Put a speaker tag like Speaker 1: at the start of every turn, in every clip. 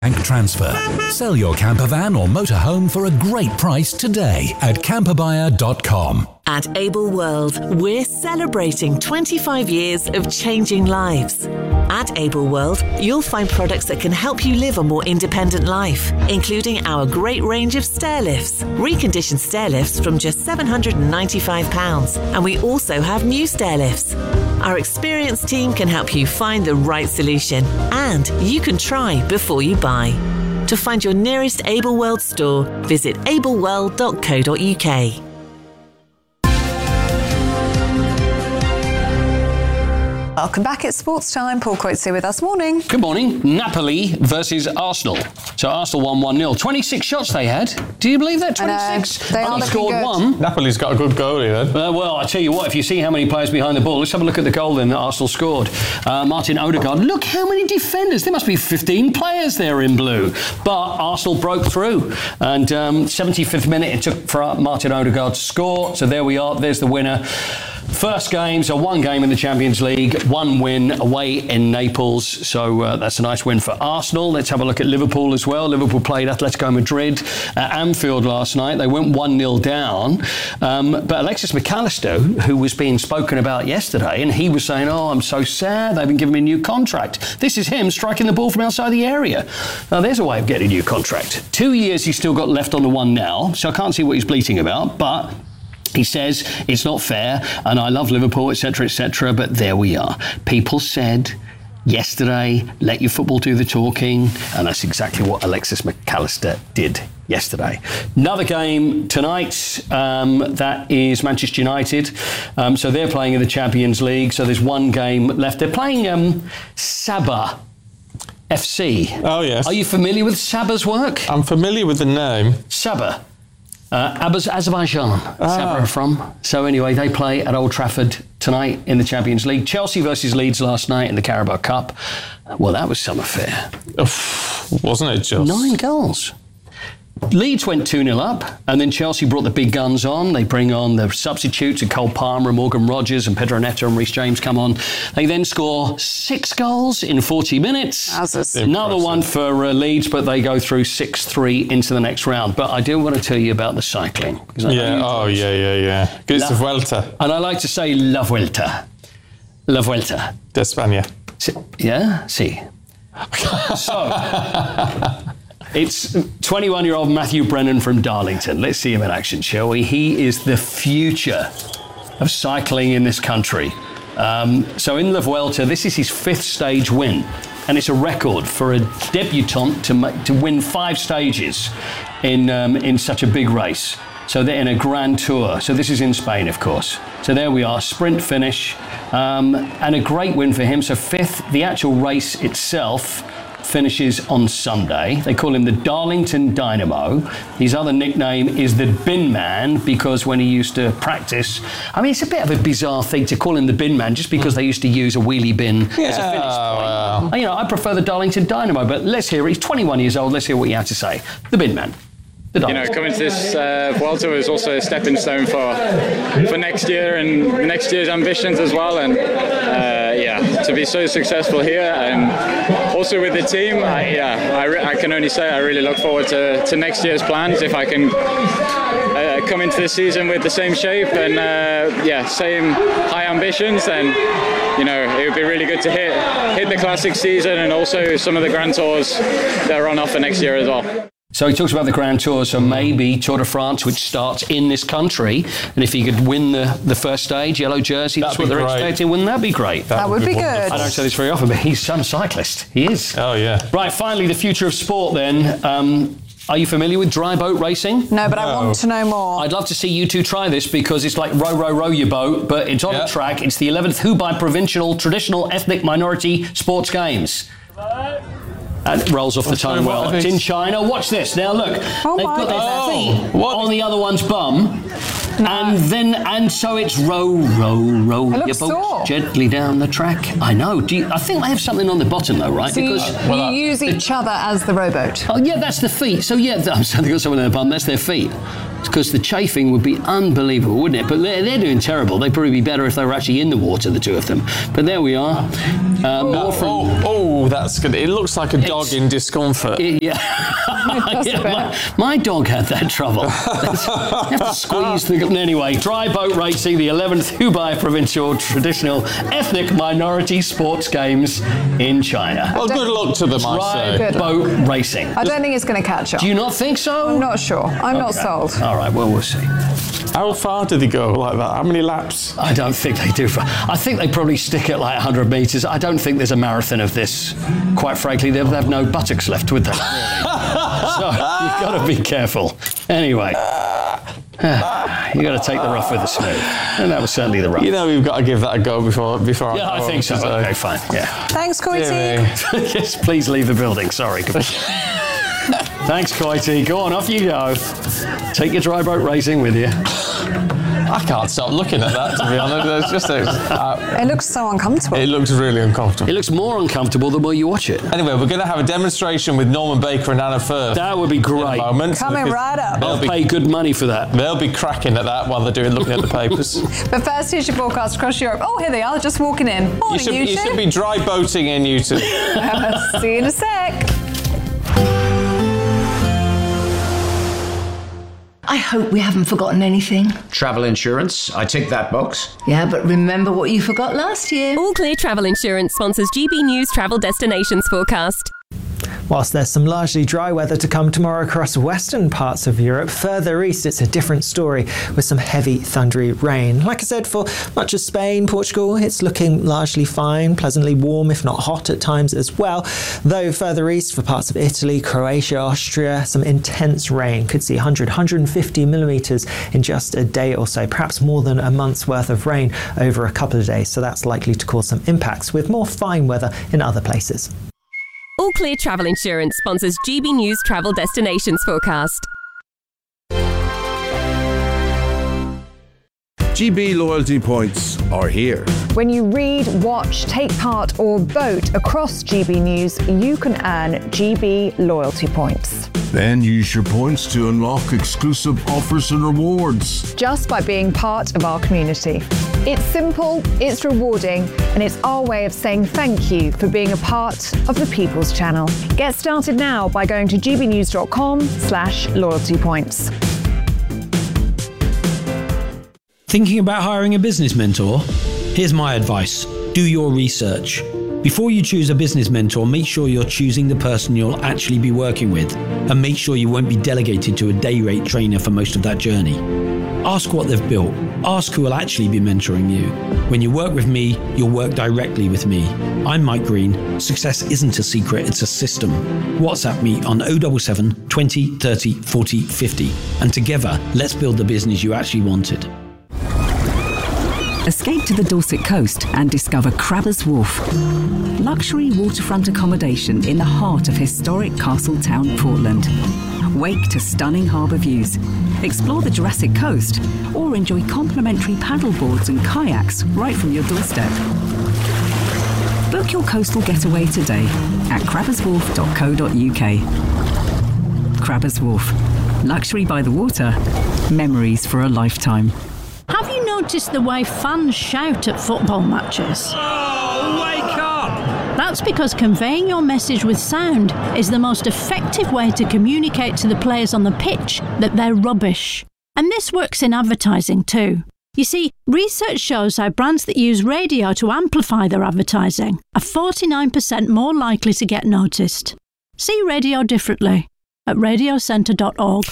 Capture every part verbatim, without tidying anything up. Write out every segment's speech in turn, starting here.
Speaker 1: Bank transfer. Sell your camper van or motorhome for a great price today at camper buyer dot com.
Speaker 2: At Able World, we're celebrating twenty-five years of changing lives. At Able World, you'll find products that can help you live a more independent life, including our great range of stair lifts, reconditioned stair lifts from just seven hundred ninety-five pounds, and we also have new stair lifts. Our experienced team can help you find the right solution, and you can try before you buy. To find your nearest Able World store, visit able world dot co dot u k.
Speaker 3: Welcome back. It's Sports Time. Paul Coates here with us. Morning.
Speaker 4: Good morning. Napoli versus Arsenal. So Arsenal won one nil. twenty-six shots they had. Do you believe that? twenty-six?
Speaker 3: They are
Speaker 4: Only scored
Speaker 3: good.
Speaker 4: one.
Speaker 5: Napoli's got a good goalie then.
Speaker 4: Uh, well, I tell you what, if you see how many players behind the ball, let's have a look at the goal then that Arsenal scored. Uh, Martin Odegaard. Look how many defenders. There must be fifteen players there in blue. But Arsenal broke through. And um, seventieth minute it took for Martin Odegaard to score. So there we are. There's the winner. First game, so one game in the Champions League, one win away in Naples. So uh, that's a nice win for Arsenal. Let's have a look at Liverpool as well. Liverpool played Atletico Madrid at Anfield last night. They went one nil down. Um, but Alexis McAllister, who was being spoken about yesterday, and he was saying, oh, I'm so sad. They've been giving me a new contract. This is him striking the ball from outside the area. Now, there's a way of getting a new contract. Two years he's still got left on the one now, so I can't see what he's bleating about, but he says it's not fair and I love Liverpool, et cetera, et cetera. But there we are. People said yesterday, let your football do the talking. And that's exactly what Alexis McAllister did yesterday. Another game tonight, um, that is Manchester United. Um, so they're playing in the Champions League. So there's one game left. They're playing um, Sabah F C.
Speaker 5: Oh, yes.
Speaker 4: Are you familiar with Sabah's work?
Speaker 5: I'm familiar with the name.
Speaker 4: Sabah. Uh, Abaz- Azerbaijan, ah. Sabah are from. So anyway, they play at Old Trafford tonight in the Champions League. Chelsea versus Leeds last night in the Carabao Cup. Well, that was some affair.
Speaker 5: Oof, wasn't it just?
Speaker 4: Nine goals. Leeds went two nil up, and then Chelsea brought the big guns on. They bring on the substitutes, and Cole Palmer and Morgan Rogers and Pedro Neto and Reece James come on. They then score six goals in forty minutes.
Speaker 3: That's
Speaker 4: Another one for uh, Leeds, but they go through six three into the next round. But I do want to tell you about the cycling. I
Speaker 5: yeah, oh, yeah, yeah, yeah. It's the Vuelta.
Speaker 4: And I like to say La Vuelta. La Vuelta.
Speaker 5: De España.
Speaker 4: Si, yeah? Si. So... It's twenty-one-year-old Matthew Brennan from Darlington. Let's see him in action, shall we? He is the future of cycling in this country. Um, so in La Vuelta, this is his fifth stage win. And it's a record for a debutant to make, to win five stages in um, in such a big race. So they're in a Grand Tour. So this is in Spain, of course. So there we are, sprint finish, um, and a great win for him. So fifth, the actual race itself finishes on Sunday. They call him the Darlington Dynamo. His other nickname is the Bin Man, because when he used to practice, I mean, it's a bit of a bizarre thing to call him the Bin Man just because they used to use a wheelie bin
Speaker 5: yeah,
Speaker 4: as a finish point.
Speaker 5: Well.
Speaker 4: You know, I prefer the Darlington Dynamo, but let's hear it. He's twenty-one years old. Let's hear what he had to say. The Bin Man.
Speaker 6: You know, coming to this uh, Vuelta was also a stepping stone for for next year and next year's ambitions as well. And uh, yeah, to be so successful here and also with the team, I, yeah, I, re- I can only say I really look forward to, to next year's plans. If I can uh, come into this season with the same shape and uh, yeah, same high ambitions, then you know it would be really good to hit hit the classic season and also some of the Grand Tours that are on offer next year as well.
Speaker 4: So he talks about the Grand Tour, so maybe Tour de France, which starts in this country, and if he could win the, the first stage, yellow jersey, that's what they're
Speaker 5: great.
Speaker 4: expecting, wouldn't that be great?
Speaker 3: That, that would be, be good.
Speaker 4: I don't say this very often, but he's some cyclist. He is.
Speaker 5: Oh, yeah.
Speaker 4: Right, finally, the future of sport then. Um, are you familiar with dry boat racing?
Speaker 3: No, but no. I want to know more.
Speaker 4: I'd love to see you two try this because it's like row, row, row your boat, but it's on
Speaker 5: yep.
Speaker 4: a track. It's the eleventh Hubei Provincial Traditional Ethnic Minority Sports Games. And it rolls off the tongue well. It's in China. Watch this. Now look,
Speaker 3: oh
Speaker 4: they've
Speaker 3: my
Speaker 4: got their
Speaker 3: God.
Speaker 4: feet oh, on the other one's bum. And then, and so it's row, row, row
Speaker 3: It
Speaker 4: your
Speaker 3: looks
Speaker 4: boat
Speaker 3: sore.
Speaker 4: gently down the track. I know. Do you, I think they have something on the bottom though, right?
Speaker 3: So
Speaker 4: because
Speaker 3: you,
Speaker 5: well,
Speaker 3: you
Speaker 5: uh,
Speaker 3: use each other as the rowboat.
Speaker 4: oh yeah, that's the feet. So yeah, I'm sorry, they've got someone in the bum. That's their feet. Because the chafing would be unbelievable, wouldn't it? But they're, they're doing terrible. They'd probably be better if they were actually in the water, the two of them. But there we are. Uh, more from.
Speaker 5: Oh, oh, that's good. It looks like a dog
Speaker 4: It's-
Speaker 5: in discomfort.
Speaker 4: It- yeah,
Speaker 3: does a
Speaker 4: Yeah,
Speaker 3: bit.
Speaker 4: my, my dog had that trouble. You have to squeeze the. Anyway, dry boat racing, the eleventh Hubei Provincial Traditional Ethnic Minority Sports Games in China.
Speaker 5: Well, good luck to them, I
Speaker 4: Dry
Speaker 5: say.
Speaker 3: Good.
Speaker 4: boat racing.
Speaker 3: I don't think it's going to catch on.
Speaker 4: Do you not think so?
Speaker 3: I'm not sure. I'm not
Speaker 4: Okay.
Speaker 3: sold.
Speaker 4: All right, well, we'll see.
Speaker 5: How far did they go like that? How many laps?
Speaker 4: I don't think they do. I think they probably stick at like one hundred metres. I don't think there's a marathon of this. Quite frankly, they'll have no buttocks left, would they? So you've got to be careful. Anyway, you've got to take the rough with the smooth. And that was certainly the rough.
Speaker 5: You know we've got to give that a go before before.
Speaker 4: Yeah, I
Speaker 5: go
Speaker 4: think so.
Speaker 5: on,
Speaker 4: Okay, fine. Yeah.
Speaker 3: Thanks, Coity.
Speaker 5: Jimmy.
Speaker 4: Yes, please leave the building. Sorry. Thanks, Coity. Go on, off you go. Take your dry boat racing with you.
Speaker 5: I can't stop looking at that, to be honest. It's just a, uh,
Speaker 3: It looks so uncomfortable.
Speaker 5: it looks really uncomfortable.
Speaker 4: It looks more uncomfortable the more you watch it.
Speaker 5: Anyway, we're going to have a demonstration with Norman Baker and Anna Firth
Speaker 4: That would be
Speaker 5: in a
Speaker 4: great.
Speaker 5: moment.
Speaker 3: Coming
Speaker 5: because
Speaker 3: right up.
Speaker 4: I'll
Speaker 5: They'll be,
Speaker 4: pay good money for that.
Speaker 5: they'll be cracking at that while they're doing looking at the papers.
Speaker 3: But first, here's your forecast across Europe. Oh, here they are, just walking in.
Speaker 5: You
Speaker 3: Morning,
Speaker 5: should,
Speaker 3: you,
Speaker 5: you
Speaker 3: two.
Speaker 5: should be dry boating in you two.
Speaker 3: See you in a sec.
Speaker 7: I hope we haven't forgotten anything.
Speaker 8: Travel insurance, I tick that box.
Speaker 7: Yeah, but remember what you forgot last year.
Speaker 9: All Clear Travel Insurance sponsors G B News Travel Destinations Forecast.
Speaker 10: Whilst there's some largely dry weather to come tomorrow across western parts of Europe, further east it's a different story with some heavy thundery rain. Like I said, for much of Spain, Portugal, it's looking largely fine, pleasantly warm if not hot at times as well. Though further east for parts of Italy, Croatia, Austria, some intense rain. Could see one hundred, one hundred fifty millimetres in just a day or so, perhaps more than a month's worth of rain over a couple of days. So that's likely to cause some impacts with more fine weather in other places.
Speaker 9: All Clear Travel Insurance sponsors G B News Travel Destinations Forecast.
Speaker 11: G B loyalty points are here.
Speaker 3: When you read, watch, take part or vote across G B News, you can earn G B loyalty points.
Speaker 11: Then use your points to unlock exclusive offers and rewards.
Speaker 3: Just by being part of our community. It's simple, it's rewarding, and it's our way of saying thank you for being a part of the People's Channel. Get started now by going to gbnews.com slash loyalty points.
Speaker 12: Thinking about hiring a business mentor? Here's my advice. Do your research. Before you choose a business mentor, make sure you're choosing the person you'll actually be working with, and make sure you won't be delegated to a day rate trainer for most of that journey. Ask what they've built. Ask who will actually be mentoring you. When you work with me, you'll work directly with me. I'm Mike Green. Success isn't a secret, it's a system. WhatsApp me on oh seven seven, twenty, thirty, forty, fifty. And together, let's build the business you actually wanted.
Speaker 13: Escape to the Dorset coast and discover Crabbers Wharf. Luxury waterfront accommodation in the heart of historic Castle Town, Portland. Wake to stunning harbour views. Explore the Jurassic Coast or enjoy complimentary paddleboards and kayaks right from your doorstep. Book your coastal getaway today at crabbers wharf dot co dot uk. Crabbers Wharf. Luxury by the water. Memories for a lifetime.
Speaker 14: Have you noticed the way fans shout at football matches?
Speaker 12: Oh, wake up!
Speaker 14: That's because conveying your message with sound is the most effective way to communicate to the players on the pitch that they're rubbish. And this works in advertising too. You see, research shows how brands that use radio to amplify their advertising are forty-nine percent more likely to get noticed. See radio differently at radio centre dot org.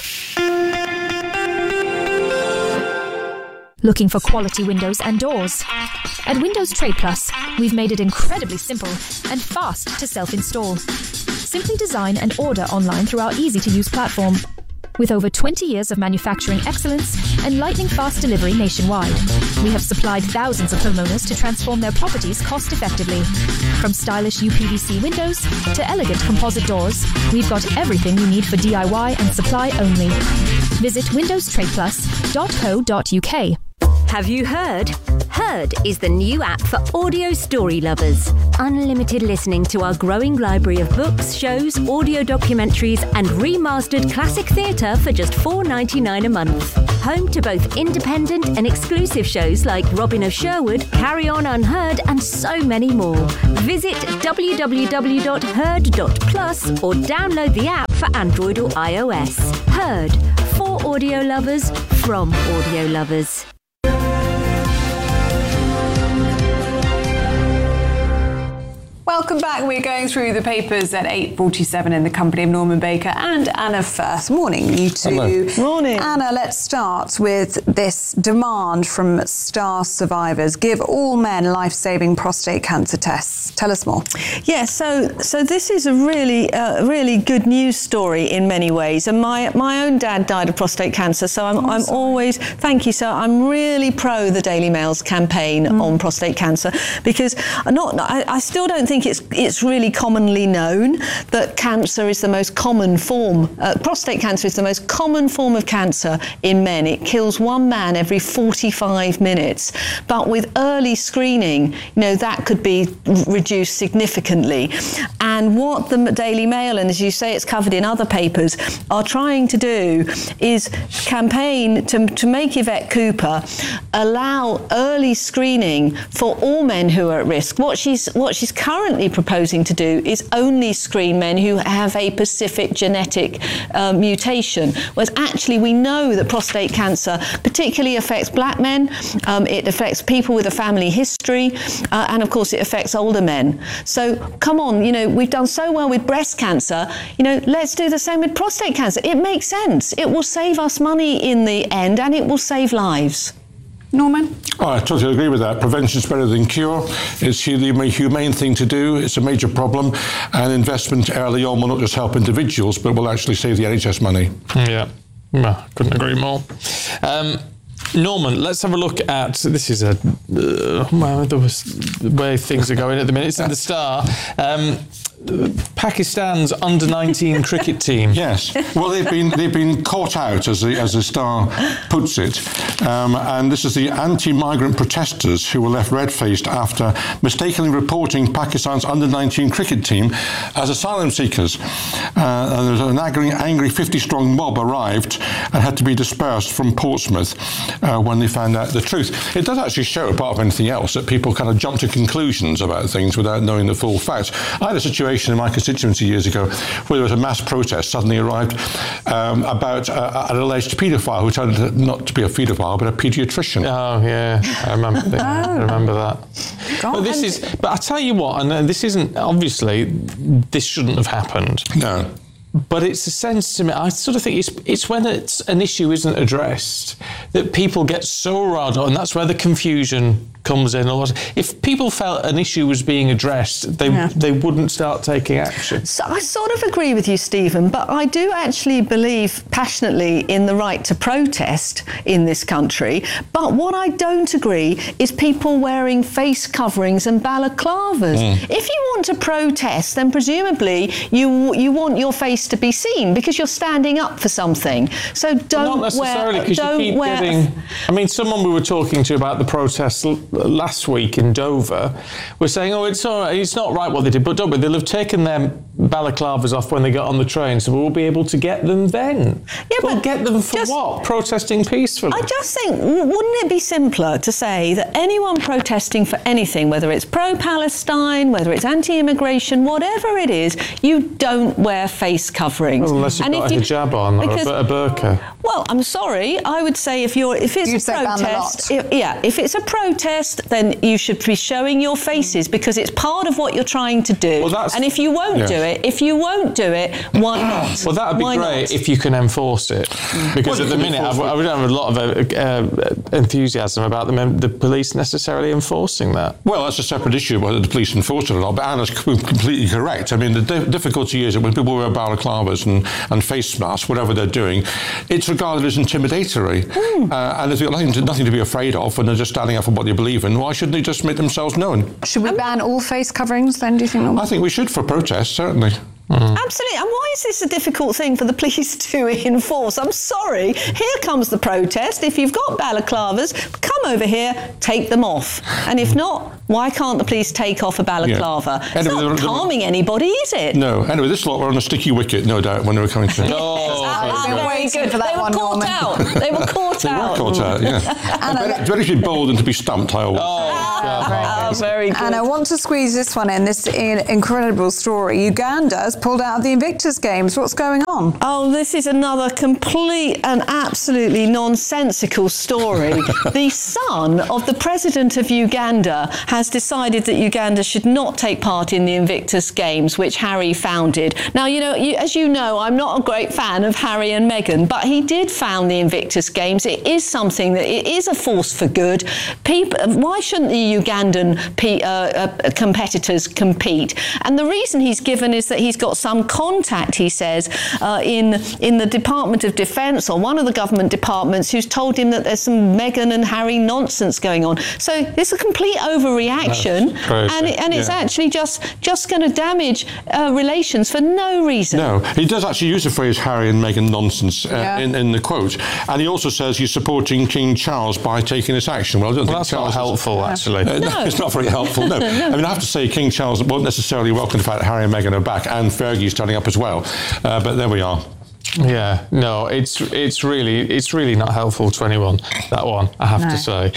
Speaker 15: Looking for quality windows and doors? At Windows Trade Plus, we've made it incredibly simple and fast to self-install. Simply design and order online through our easy-to-use platform. With over twenty years of manufacturing excellence and lightning-fast delivery nationwide, we have supplied thousands of homeowners to transform their properties cost-effectively. From stylish U P V C windows to elegant composite doors, we've got everything you need for D I Y and supply only. Visit windows trade plus dot co dot uk.
Speaker 16: Have you heard? Heard is the new app for audio story lovers. Unlimited listening to our growing library of books, shows, audio documentaries, and remastered classic theatre for just four dollars ninety-nine a month. Home to both independent and exclusive shows like Robin of Sherwood, Carry On Unheard, and so many more. Visit w w w dot heard dot plus or download the app for Android or iOS. Heard, for audio lovers, from audio lovers.
Speaker 3: Welcome back. We're going through the papers at eight forty-seven in the company of Norman Baker and Anna Firth. Morning, you two.
Speaker 17: Hello.
Speaker 3: Morning. Anna, let's start with this demand from STAR survivors. Give all men life-saving prostate cancer tests. Tell us more.
Speaker 17: Yeah, so so this is a really, uh, really good news story in many ways. And my my own dad died of prostate cancer, so I'm, oh, I'm always, thank you, so I'm really pro the Daily Mail's campaign mm. on prostate cancer, because not, I, I still don't think it's it's really commonly known that cancer is the most common form, uh, prostate cancer is the most common form of cancer in men. It kills one man every forty-five minutes. But with early screening, you know, that could be reduced significantly. And what the Daily Mail, and as you say, it's covered in other papers, are trying to do is campaign to, to make Yvette Cooper allow early screening for all men who are at risk. What she's what she's currently proposing to do is only screen men who have a specific genetic uh, mutation, whereas actually we know that prostate cancer particularly affects black men, um, it affects people with a family history, uh, and of course it affects older men. So come on, you know, we've done so well with breast cancer, you know, let's do the same with prostate cancer. It makes sense. It will save us money in the end, and it will save lives. Norman?
Speaker 18: Oh, I totally agree with that. Prevention is better than cure. It's the humane thing to do. It's a major problem. And investment early on will not just help individuals, but will actually save the N H S money.
Speaker 5: Yeah, well, couldn't agree more. Um, Norman, let's have a look at, this is a, uh, well, there was the way things are going at the minute. It's in the Star. Um, Pakistan's under nineteen cricket team.
Speaker 18: Yes. Well, they've been they've been caught out, as the as the Star puts it, um, and this is the anti-migrant protesters who were left red-faced after mistakenly reporting Pakistan's under nineteen cricket team as asylum seekers. Uh, and there's an angry, angry fifty-strong mob arrived and had to be dispersed from Portsmouth uh, when they found out the truth. It does actually show, apart from anything else, that people kind of jump to conclusions about things without knowing the full facts. I had a situation in my constituency years ago where there was a mass protest suddenly arrived um, about uh, an alleged paedophile who turned out not to be a paedophile but a paediatrician.
Speaker 5: Oh yeah, I remember. the, I remember that.
Speaker 18: God.
Speaker 5: But this is. But I tell you what, and this isn't obviously. This shouldn't have happened.
Speaker 18: No.
Speaker 5: But it's a sense to me, I sort of think it's it's when it's an issue isn't addressed that people get so riled up, and that's where the confusion comes in. If people felt an issue was being addressed, they yeah. they wouldn't start taking action.
Speaker 17: So I sort of agree with you, Stephen, but I do actually believe passionately in the right to protest in this country. But what I don't agree is people wearing face coverings and balaclavas. Mm. If you want to protest, then presumably you you want your face to be seen because you're standing up for something. So don't
Speaker 5: Not necessarily, because you keep
Speaker 17: wear,
Speaker 5: getting... I mean, someone we were talking to about the protests l- last week in Dover was saying, oh, it's all right, it's not right what they did, but don't worry, they'll have taken their balaclavas off when they got on the train, so we'll be able to get them then. Yeah, we'll but get them for just, what? Protesting peacefully.
Speaker 17: I just think, wouldn't it be simpler to say that anyone protesting for anything, whether it's pro-Palestine, whether it's anti-immigration, whatever it is, you don't wear face coverings.
Speaker 5: Well, unless you've
Speaker 17: and
Speaker 5: got a
Speaker 17: you,
Speaker 5: hijab on because, or a burqa.
Speaker 17: Well, I'm sorry. I would say if you're if it's
Speaker 3: You'd
Speaker 17: a protest, if, yeah, if it's a protest, then you should be showing your faces because it's part of what you're trying to do.
Speaker 5: Well, that's,
Speaker 17: and if you won't
Speaker 5: yes.
Speaker 17: do it, if you won't do it, why not?
Speaker 5: Well, that would be
Speaker 17: why
Speaker 5: great
Speaker 17: not?
Speaker 5: if you can enforce it, because well, at the minute I've, I don't have a lot of uh, uh, enthusiasm about the, mem- the police necessarily enforcing that.
Speaker 18: Well, that's a separate issue whether the police enforce it or not. But Anna's completely correct. I mean, the di- difficulty is that when people wear balaclavas and, and face masks, whatever they're doing, it's regarded as intimidatory. Mm. Uh, and if they've got nothing to, nothing to be afraid of and they're just standing up for what they believe in, why shouldn't they just make themselves known?
Speaker 3: Should we ban all face coverings then, do you think?
Speaker 18: I think we should for protests, certainly.
Speaker 17: Mm. Absolutely. And why is this a difficult thing for the police to enforce? I'm sorry. Here comes the protest. If you've got balaclavas, come over here, take them off. And if not, why can't the police take off a balaclava? Yeah. It's anyway, not the, the, calming anybody, is it?
Speaker 18: No. Anyway, this lot were on a sticky wicket, no doubt, when they were coming to.
Speaker 17: Oh, ah, very good. For that they one, were caught Norman. out. They were caught
Speaker 18: they
Speaker 17: out.
Speaker 18: They were caught out, yeah. Better, better to be bold than to be stumped, I always
Speaker 19: oh,
Speaker 17: ah, very good.
Speaker 19: And I want to squeeze this one in, this incredible story. Uganda has pulled out of the Invictus Games. What's going on?
Speaker 17: Oh, this is another complete and absolutely nonsensical story. The son of the president of Uganda has decided that Uganda should not take part in the Invictus Games, which Harry founded. Now, you know, you, as you know, I'm not a great fan of Harry and Meghan, but he did found the Invictus Games. It is something that it is a force for good. People, why shouldn't the Ugandan pe- uh, uh, competitors compete? And the reason he's given is that he's got some contact, he says, uh, in in the Department of Defence or one of the government departments who's told him that there's some Meghan and Harry nonsense going on. So it's a complete overreaction, and, it, and it's yeah. actually just just going to damage uh, relations for no reason.
Speaker 18: No, he does actually use the phrase Harry and Meghan nonsense uh, yeah. in, in the quote, and he also says he's supporting King Charles by taking this action. Well, I don't
Speaker 5: well,
Speaker 18: think
Speaker 5: that's
Speaker 18: Charles
Speaker 5: not helpful,
Speaker 18: is,
Speaker 5: actually.
Speaker 18: Uh, no. no, it's not very helpful. No. no, I mean I have to say King Charles won't necessarily welcome the fact that Harry and Meghan are back, and Fergie's turning up as well. Uh, but there we are.
Speaker 5: Yeah, no, it's it's really it's really not helpful to anyone, that one, I have no. to say.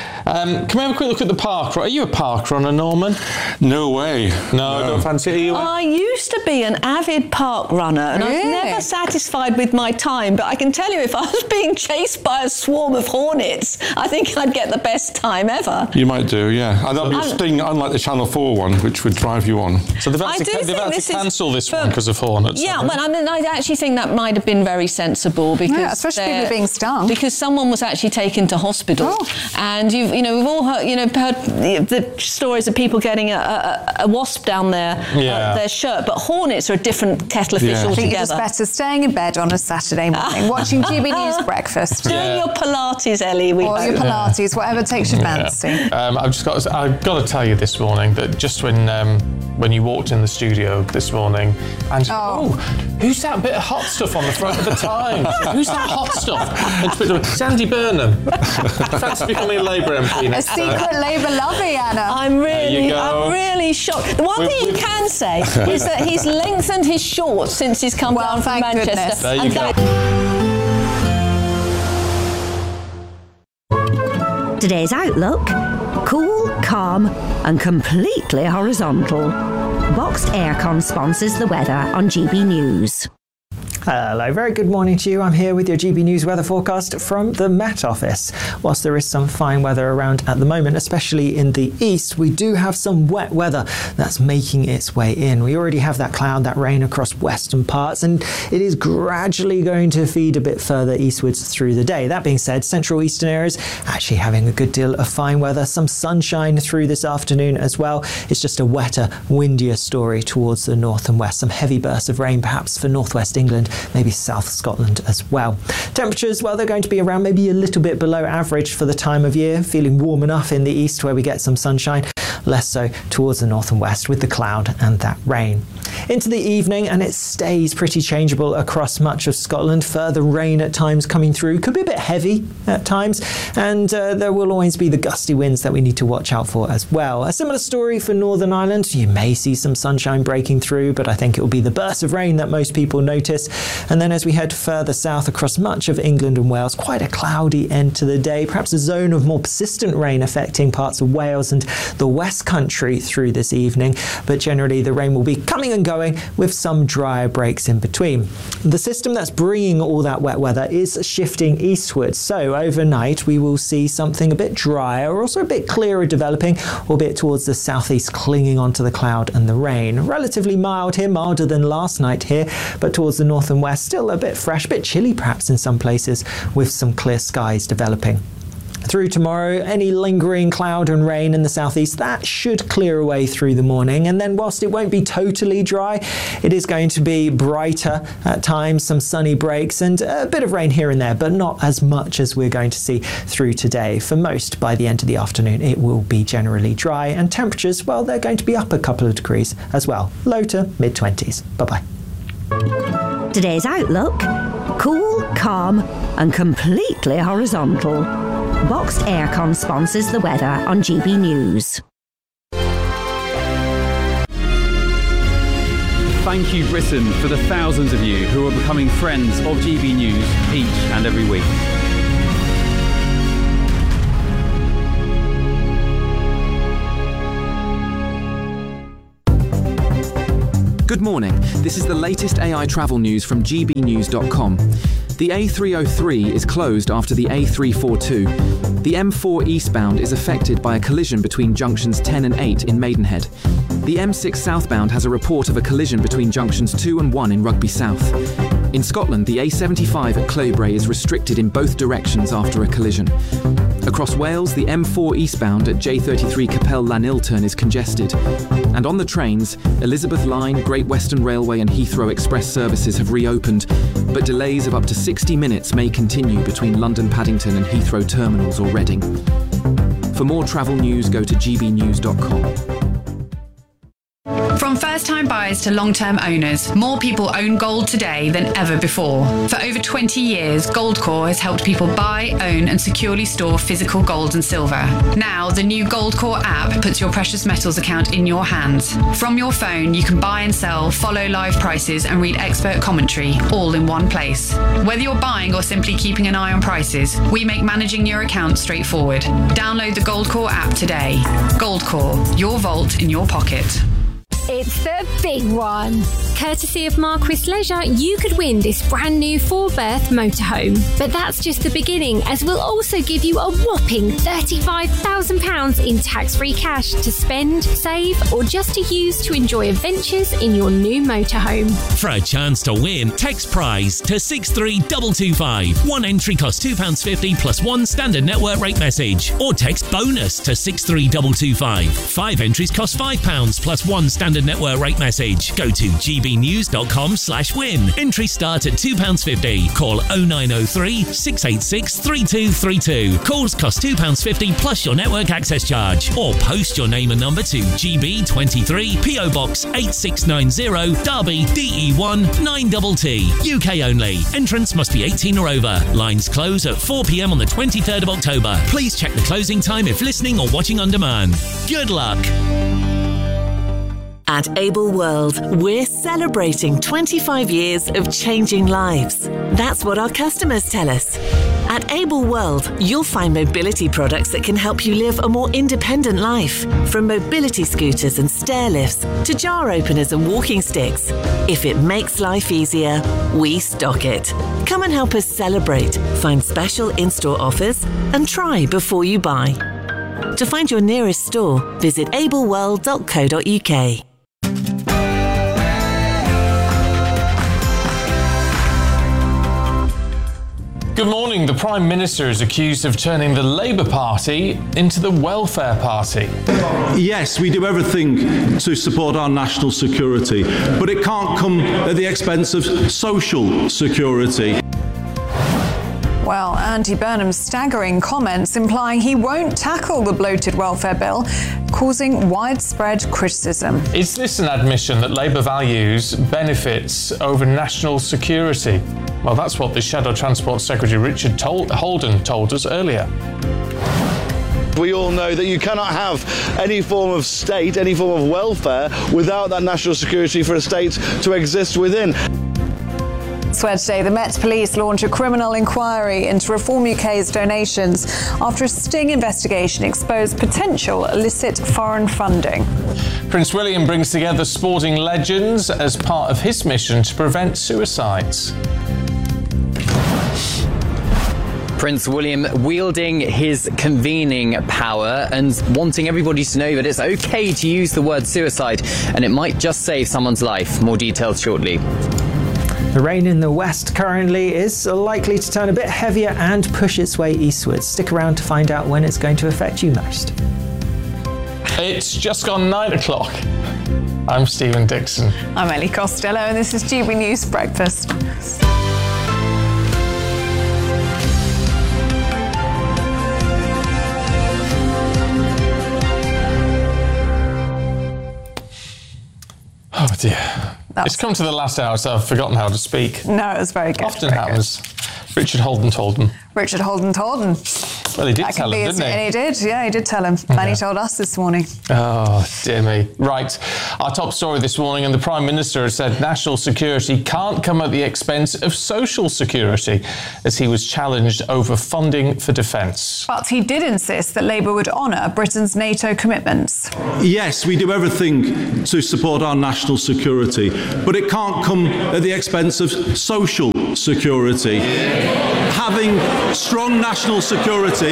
Speaker 5: Um, can we have a quick look at the park? Are you a park runner, Norman?
Speaker 18: No way.
Speaker 5: No, I don't fancy it. You
Speaker 17: I used to be an avid park runner, and really? I was never satisfied with my time. But I can tell you, if I was being chased by a swarm of hornets, I think I'd get the best time ever.
Speaker 18: You might do, yeah. And that'll be a sting, unlike the Channel four one, which would drive you on.
Speaker 5: So they've had to, they've had to cancel this one because of hornets.
Speaker 17: Yeah, but I mean, I actually think that might have been very sensible because,
Speaker 19: yeah, especially people being stung.
Speaker 17: Because someone was actually taken to hospital, oh. and you've, you know, we've all heard, you know, heard the stories of people getting a, a, a wasp down their
Speaker 5: yeah.
Speaker 17: uh, their shirt, but hornets are a different kettle of fish
Speaker 19: yeah.
Speaker 17: altogether.
Speaker 19: I think it's better staying in bed on a Saturday morning, watching G B News breakfast,
Speaker 17: doing
Speaker 5: yeah.
Speaker 17: your Pilates, Ellie, we
Speaker 19: or
Speaker 17: hope.
Speaker 19: your Pilates, yeah. whatever takes your fancy.
Speaker 5: Yeah. Um, I've just got, to, I've got to tell you this morning that just when um, when you walked in the studio this morning, and oh. oh, who's that bit of hot stuff on the front of the Times? Who's that hot stuff? And Sandy Burnham. Fancy becoming a Labour M P next
Speaker 19: A secret uh, Labour lovey, Anna.
Speaker 17: I'm really, I'm really shocked. The one
Speaker 5: we've,
Speaker 17: thing you can say is that he's lengthened his shorts since he's come
Speaker 19: well,
Speaker 17: down from Manchester.
Speaker 19: Goodness.
Speaker 5: There you
Speaker 17: and
Speaker 5: go.
Speaker 16: That... Today's outlook: cool, calm, and completely horizontal. Boxed Aircon sponsors the weather on G B News.
Speaker 10: Hello, very good morning to you. I'm here with your G B News weather forecast from the Met Office. Whilst there is some fine weather around at the moment, especially in the east, we do have some wet weather that's making its way in. We already have that cloud, that rain across western parts, and it is gradually going to feed a bit further eastwards through the day. That being said, central eastern areas actually having a good deal of fine weather, some sunshine through this afternoon as well. It's just a wetter, windier story towards the north and west. Some heavy bursts of rain perhaps for northwest England, maybe South Scotland as well. Temperatures, well, they're going to be around maybe a little bit below average for the time of year, feeling warm enough in the east where we get some sunshine, less so towards the north and west with the cloud and that rain. Into the evening, and it stays pretty changeable across much of Scotland. Further rain at times coming through, could be a bit heavy at times, and uh, there will always be the gusty winds that we need to watch out for as well. A similar story for Northern Ireland. You may see some sunshine breaking through, but I think it will be the burst of rain that most people notice. And then as we head further south across much of England and Wales, quite a cloudy end to the day, perhaps a zone of more persistent rain affecting parts of Wales and the West Country through this evening, but generally the rain will be coming and going with some drier breaks in between. The system that's bringing all that wet weather is shifting eastwards, so overnight we will see something a bit drier, also a bit clearer developing, albeit towards the southeast, clinging onto the cloud and the rain. Relatively mild here, milder than last night here, but towards the north and west still a bit fresh, a bit chilly perhaps in some places, with some clear skies developing. Through tomorrow, any lingering cloud and rain in the southeast, that should clear away through the morning. And then whilst it won't be totally dry, it is going to be brighter at times, some sunny breaks and a bit of rain here and there, but not as much as we're going to see through today. For most, by the end of the afternoon, it will be generally dry, and temperatures, well, they're going to be up a couple of degrees as well, low to mid twenties. Bye-bye.
Speaker 16: Today's outlook: cool, calm and completely horizontal. Boxed Aircon sponsors the weather on G B News.
Speaker 20: Thank you, Britain, for the thousands of you who are becoming friends of G B News each and every week.
Speaker 21: Good morning. This is the latest A I travel news from G B news dot com. The A three oh three is closed after the A three forty-two. The M four eastbound is affected by a collision between junctions ten and eight in Maidenhead. The M six southbound has a report of a collision between junctions two and one in Rugby South. In Scotland, the A seventy-five at Clowbray is restricted in both directions after a collision. Across Wales, the M four eastbound at J thirty-three Capel Llanilturn is congested. And on the trains, Elizabeth Line, Great Western Railway and Heathrow Express services have reopened, but delays of up to sixty minutes may continue between London Paddington and Heathrow terminals or Reading. For more travel news, go to G B news dot com.
Speaker 22: From first-time buyers to long-term owners, more people own gold today than ever before. For over twenty years, Goldcore has helped people buy, own and securely store physical gold and silver. Now, the new Goldcore app puts your precious metals account in your hands. From your phone, you can buy and sell, follow live prices and read expert commentary, all in one place. Whether you're buying or simply keeping an eye on prices, we make managing your account straightforward. Download the Goldcore app today. Goldcore, your vault in your pocket.
Speaker 23: It's the big one. Courtesy of Marquis Leisure, you could win this brand new four-berth motorhome. But that's just the beginning, as we'll also give you a whopping thirty-five thousand pounds in tax-free cash to spend, save, or just to use to enjoy adventures in your new motorhome.
Speaker 24: For a chance to win, text prize to six three two two five. One entry costs two pounds fifty plus one standard network rate message. Or text bonus to six three two two five. Five entries cost five pounds plus one standard network rate message. Go to G B news dot com slash win. Entries start at two pounds fifty. Call oh nine oh three, six eight six, three two three two. Calls cost two pounds fifty plus your network access charge. Or post your name and number to G B twenty-three, P O Box eight six nine zero, Derby, D E one nine T T. U K only. Entrance must be eighteen or over. Lines close at four p m on the twenty-third of October. Please check the closing time if listening or watching on demand. Good luck.
Speaker 2: At Able World, we're celebrating twenty-five years of changing lives. That's what our customers tell us. At Able World, you'll find mobility products that can help you live a more independent life. From mobility scooters and stair lifts to jar openers and walking sticks. If it makes life easier, we stock it. Come and help us celebrate, find special in-store offers and try before you buy. To find your nearest store, visit able world dot co dot u k.
Speaker 5: Good morning. The Prime Minister is accused of turning the Labour Party into the Welfare Party.
Speaker 25: Yes, we do everything to support our national security, but it can't come at the expense of social security.
Speaker 19: Well, Andy Burnham's staggering comments implying he won't tackle the bloated welfare bill, causing widespread criticism.
Speaker 5: Is this an admission that Labour values benefits over national security? Well, that's what the Shadow Transport Secretary Richard told, Holden told us earlier.
Speaker 26: We all know that you cannot have any form of state, any form of welfare, without that national security for a state to exist within.
Speaker 19: Elsewhere today, the Met Police launch a criminal inquiry into Reform U K's donations after a sting investigation exposed potential illicit foreign funding.
Speaker 5: Prince William brings together sporting legends as part of his mission to prevent suicides.
Speaker 27: Prince William wielding his convening power and wanting everybody to know that it's okay to use the word suicide and it might just save someone's life. More details shortly.
Speaker 10: The rain in the west currently is likely to turn a bit heavier and push its way eastwards. Stick around to find out when it's going to affect you most.
Speaker 5: It's just gone nine o'clock. I'm Stephen Dixon.
Speaker 19: I'm Ellie Costello, and this is G B News Breakfast.
Speaker 5: Oh dear. It's come to the last hour, so I've forgotten how to speak.
Speaker 19: No, it was very good.
Speaker 5: Often
Speaker 19: very
Speaker 5: happens. Good. Richard Holden told them.
Speaker 19: Richard Holden told him.
Speaker 5: Well, he did
Speaker 19: that
Speaker 5: tell him, didn't he?
Speaker 19: And he did, yeah, he did tell him. Okay. And he told us this morning.
Speaker 5: Oh, dear me. Right. Our top story this morning, and the Prime Minister has said national security can't come at the expense of social security, as he was challenged over funding for defence.
Speaker 19: But he did insist that Labour would honour Britain's NATO commitments.
Speaker 25: Yes, we do everything to support our national security, but it can't come at the expense of social security. Having strong national security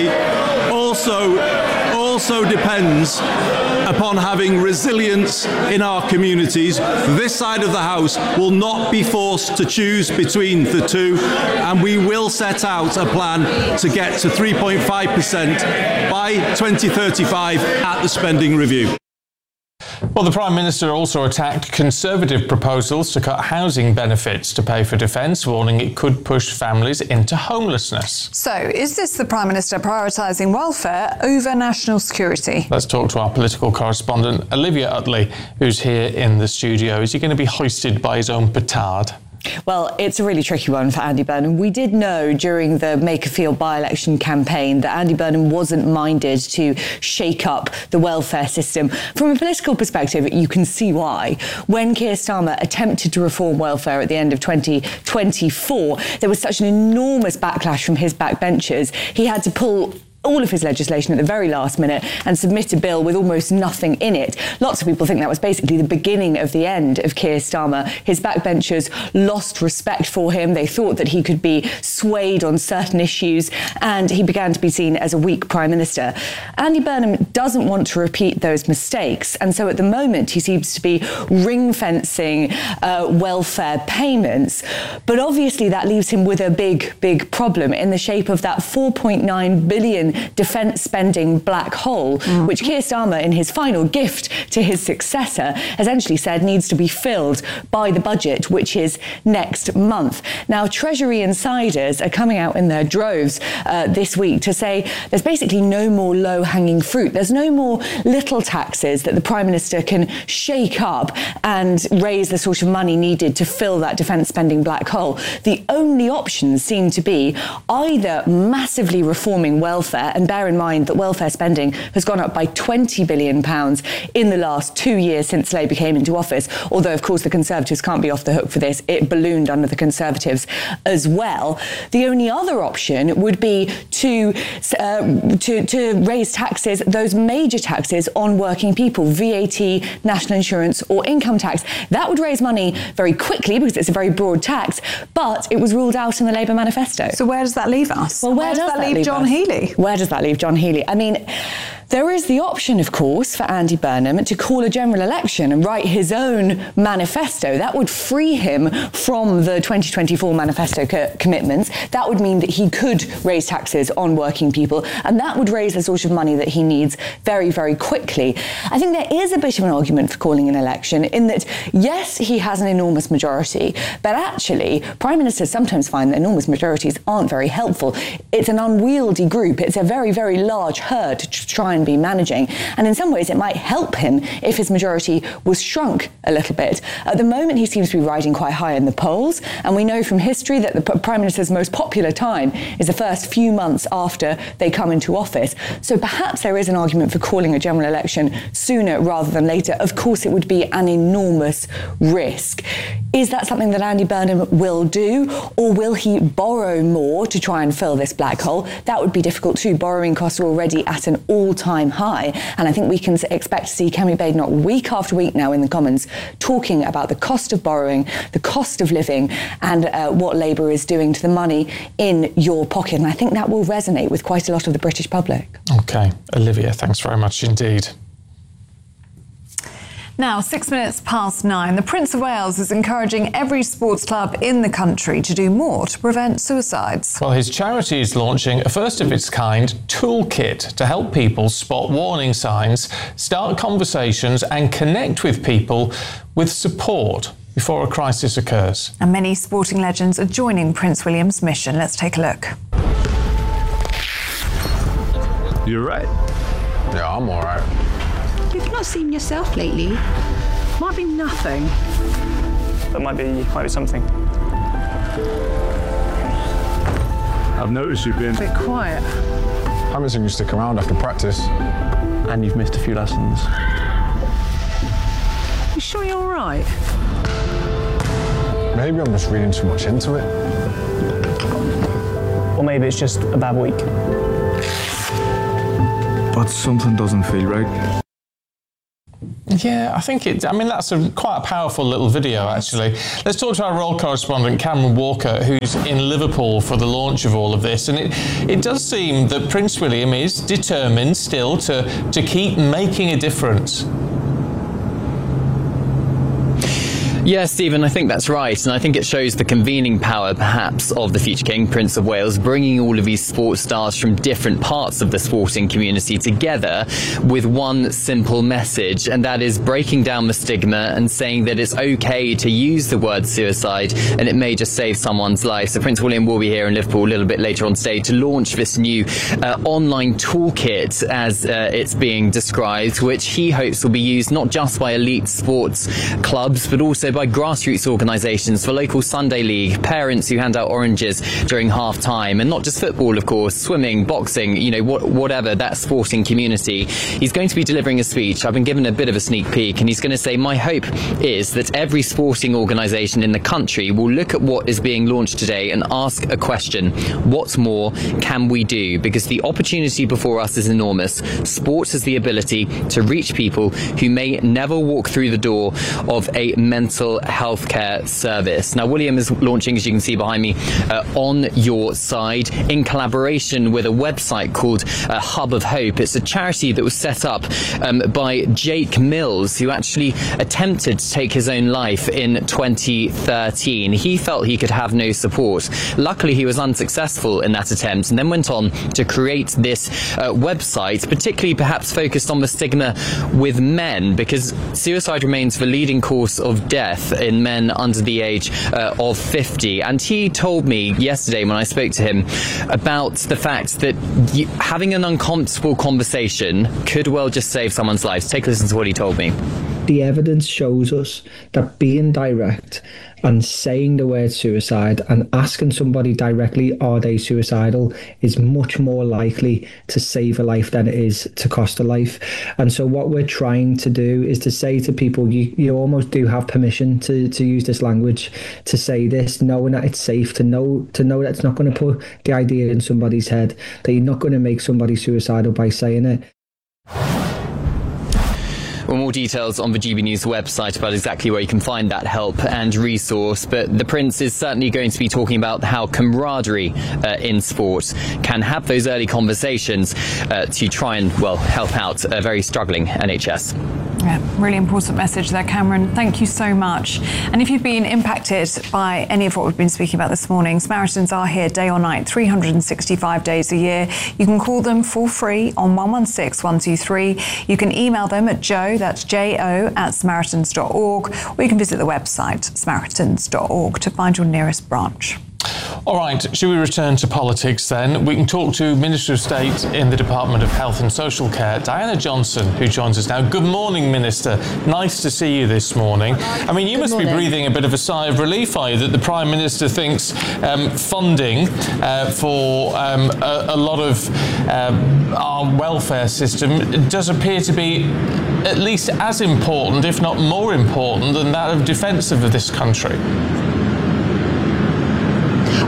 Speaker 25: also, also depends upon having resilience in our communities. This side of the House will not be forced to choose between the two, and we will set out a plan to get to three point five percent by twenty thirty-five at the spending review.
Speaker 5: Well, the Prime Minister also attacked Conservative proposals to cut housing benefits to pay for defence, warning it could push families into homelessness.
Speaker 19: So, is this the Prime Minister prioritising welfare over national security?
Speaker 5: Let's talk to our political correspondent, Olivia Utley, who's here in the studio. Is he going to be hoisted by his own petard?
Speaker 1: Well, it's a really tricky one for Andy Burnham. We did know during the Make a Field by-election campaign that Andy Burnham wasn't minded to shake up the welfare system. From a political perspective, you can see why. When Keir Starmer attempted to reform welfare at the end of twenty twenty-four, there was such an enormous backlash from his backbenchers. He had to pull all of his legislation at the very last minute and submit a bill with almost nothing in it. Lots of people think that was basically the beginning of the end of Keir Starmer. His backbenchers lost respect for him. They thought that he could be swayed on certain issues, and he began to be seen as a weak Prime Minister. Andy Burnham doesn't want to repeat those mistakes, and so at the moment he seems to be ring-fencing uh, welfare payments. But obviously that leaves him with a big, big problem in the shape of that four point nine billion defence spending black hole, mm. which Keir Starmer, in his final gift to his successor, essentially said needs to be filled by the budget, which is next month. Now, Treasury insiders are coming out in their droves uh, this week to say there's basically no more low-hanging fruit. There's no more little taxes that the Prime Minister can shake up and raise the sort of money needed to fill that defence spending black hole. The only options seem to be either massively reforming welfare, and bear in mind that welfare spending has gone up by twenty billion pounds in the last two years since Labour came into office, although of course the Conservatives can't be off the hook for this. It ballooned under the Conservatives as well. The only other option would be to, uh, to, to raise taxes, those major taxes on working people, V A T, national insurance or income tax. That would raise money very quickly because it's a very broad tax, but it was ruled out in the Labour manifesto.
Speaker 19: So where does that leave us?
Speaker 1: Well, where,
Speaker 19: where does,
Speaker 1: does
Speaker 19: that,
Speaker 1: that
Speaker 19: leave,
Speaker 1: leave
Speaker 19: John
Speaker 1: us?
Speaker 19: Healey?
Speaker 1: Where does that leave John Healey? I mean, there is the option, of course, for Andy Burnham to call a general election and write his own manifesto. That would free him from the twenty twenty-four manifesto co- commitments. That would mean that he could raise taxes on working people, and that would raise the sort of money that he needs very, very quickly. I think there is a bit of an argument for calling an election in that, yes, he has an enormous majority, but actually, Prime Ministers sometimes find that enormous majorities aren't very helpful. It's an unwieldy group. It's a very, very large herd to try and be managing. And in some ways, it might help him if his majority was shrunk a little bit. At the moment, he seems to be riding quite high in the polls. And we know from history that the Prime Minister's most popular time is the first few months after they come into office. So perhaps there is an argument for calling a general election sooner rather than later. Of course, it would be an enormous risk. Is that something that Andy Burnham will do? Or will he borrow more to try and fill this black hole? That would be difficult too. Borrowing costs are already at an all-time high. And I think we can expect to see Kemi Badenoch week after week now in the Commons talking about the cost of borrowing, the cost of living, and uh, what Labour is doing to the money in your pocket. And I think that will resonate with quite a lot of the British public.
Speaker 5: OK. Olivia, thanks very much indeed.
Speaker 19: Now, six minutes past nine, the Prince of Wales is encouraging every sports club in the country to do more to prevent suicides.
Speaker 5: Well, his charity is launching a first-of-its-kind toolkit to help people spot warning signs, start conversations and connect with people with support before a crisis occurs.
Speaker 19: And many sporting legends are joining Prince William's mission. Let's take a look.
Speaker 4: You're right.
Speaker 6: Yeah, I'm all right.
Speaker 7: You've not seen yourself lately. Might be nothing.
Speaker 8: That might be, might be something.
Speaker 4: I've noticed you've been
Speaker 7: a bit quiet.
Speaker 6: I haven't seen you stick around after practice.
Speaker 8: And you've missed a few lessons.
Speaker 7: You sure you're all right?
Speaker 6: Maybe I'm just reading too much into it.
Speaker 8: Or maybe it's just a bad week.
Speaker 4: But something doesn't feel right.
Speaker 5: Yeah, I think it. I mean, that's a quite a powerful little video, actually. Let's talk to our royal correspondent, Cameron Walker, who's in Liverpool for the launch of all of this. And it, it does seem that Prince William is determined still to, to keep making a difference.
Speaker 27: Yes, Stephen, I think that's right. And I think it shows the convening power, perhaps, of the future King, Prince of Wales, bringing all of these sports stars from different parts of the sporting community together with one simple message, and that is breaking down the stigma and saying that it's okay to use the word suicide and it may just save someone's life. So Prince William will be here in Liverpool a little bit later on today to launch this new uh, online toolkit, as uh, it's being described, which he hopes will be used not just by elite sports clubs, but also by grassroots organisations, for local Sunday league, parents who hand out oranges during half time, and not just football, of course, swimming, boxing, you know, wh- whatever, that sporting community. He's going to be delivering a speech. I've been given a bit of a sneak peek, and he's going to say, my hope is that every sporting organisation in the country will look at what is being launched today and ask a question: what more can we do? Because the opportunity before us is enormous. Sport has the ability to reach people who may never walk through the door of a mental healthcare service. Now, William is launching, as you can see behind me, uh, On Your Side, in collaboration with a website called uh, Hub of Hope. It's a charity that was set up um, by Jake Mills, who actually attempted to take his own life in twenty thirteen. He felt he could have no support. Luckily, he was unsuccessful in that attempt, and then went on to create this uh, website, particularly perhaps focused on the stigma with men, because suicide remains the leading cause of death in men under the age uh, of fifty. And he told me yesterday when I spoke to him about the fact that y- having an uncomfortable conversation could well just save someone's life. Take a listen to what he told me.
Speaker 9: The evidence shows us that being direct and saying the word suicide and asking somebody directly, are they suicidal, is much more likely to save a life than it is to cost a life. And so what we're trying to do is to say to people, you, you almost do have permission to, to use this language, to say this, knowing that it's safe, to know to know that it's not going to put the idea in somebody's head, that you're not going to make somebody suicidal by saying it.
Speaker 27: Well, more details on the G B News website about exactly where you can find that help and resource. But the Prince is certainly going to be talking about how camaraderie uh, in sport can have those early conversations uh, to try and, well, help out a very struggling N H S.
Speaker 19: Yeah, really important message there, Cameron. Thank you so much. And if you've been impacted by any of what we've been speaking about this morning, Samaritans are here day or night, three hundred sixty-five days a year. You can call them for free on one one six, one two three. You can email them at joe, that's J O, at samaritans dot org, or you can visit the website, samaritans dot org, to find your nearest branch.
Speaker 5: All right, should we return to politics then? We can talk to Minister of State in the Department of Health and Social Care, Diana Johnson, who joins us now. Good morning, Minister. Nice to see you this morning. I mean, you Good must morning. be breathing a bit of a sigh of relief, are you, that the Prime Minister thinks um, funding uh, for um, a, a lot of uh, our welfare system does appear to be at least as important, if not more important, than that of defence of this country.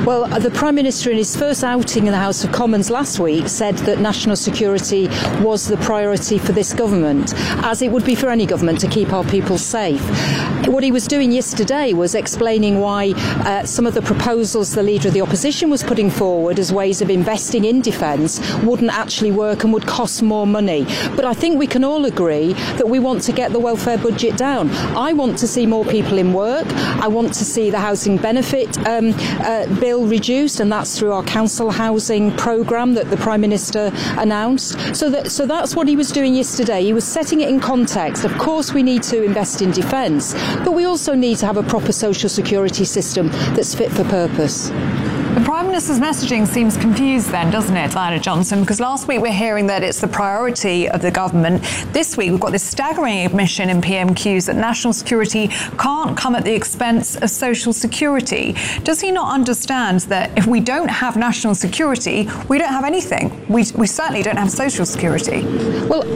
Speaker 3: Well, the Prime Minister in his first outing in the House of Commons last week said that national security was the priority for this government, as it would be for any government to keep our people safe. What he was doing yesterday was explaining why uh, some of the proposals the Leader of the Opposition was putting forward as ways of investing in defence wouldn't actually work and would cost more money. But I think we can all agree that we want to get the welfare budget down. I want to see more people in work. I want to see the housing benefit um, uh, bill reduced, and that's through our council housing programme that the Prime Minister announced. So that so that's what he was doing yesterday. He was setting it in context. Of course we need to invest in defence, but we also need to have a proper social security system that's fit for purpose.
Speaker 19: The Prime Minister's messaging seems confused then, doesn't it, Lionel Johnson? Because last week we're hearing that it's the priority of the government. This week we've got this staggering admission in P M Qs that national security can't come at the expense of social security. Does he not understand that if we don't have national security, we don't have anything? We, we certainly don't have social security.
Speaker 3: Well,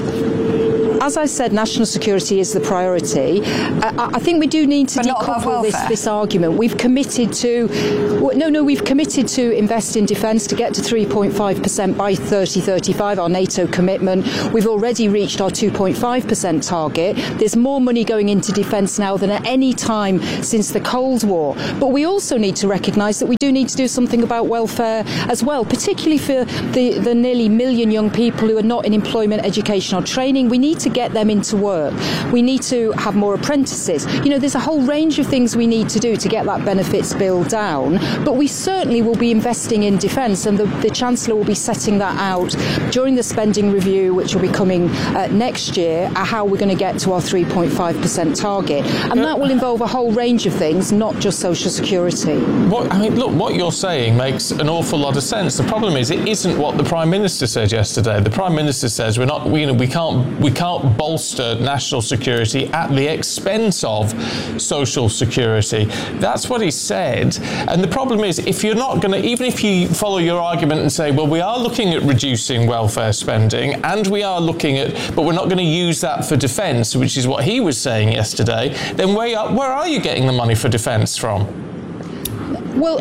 Speaker 3: uh, as I said, national security is the priority. Uh, I think we do need to decouple this, this argument. We've committed to... Well, no, no, we've committed to invest in defence to get to three point five percent by thirty thirty-five, our NATO commitment. We've already reached our two point five percent target. There's more money going into defence now than at any time since the Cold War. But we also need to recognise that we do need to do something about welfare as well, particularly for the, the nearly million young people who are not in employment, education or training. We need to get them into work. We need to have more apprentices. You know, there's a whole range of things we need to do to get that benefits bill down, but we certainly will be investing in defence, and the, the Chancellor will be setting that out during the spending review, which will be coming uh, next year, uh, how we're going to get to our three point five percent target. And that will involve a whole range of things, not just social security.
Speaker 5: What, I mean, look, what you're saying makes an awful lot of sense. The problem is it isn't what the Prime Minister said yesterday. The Prime Minister says we're not, we, you know, we can't, we can't bolster national security at the expense of social security. That's what he said. And the problem is, if you're not going to, even if you follow your argument and say, well, we are looking at reducing welfare spending and we are looking at, but we're not going to use that for defence, which is what he was saying yesterday, then where are, where are you getting the money for defence from?
Speaker 3: Well,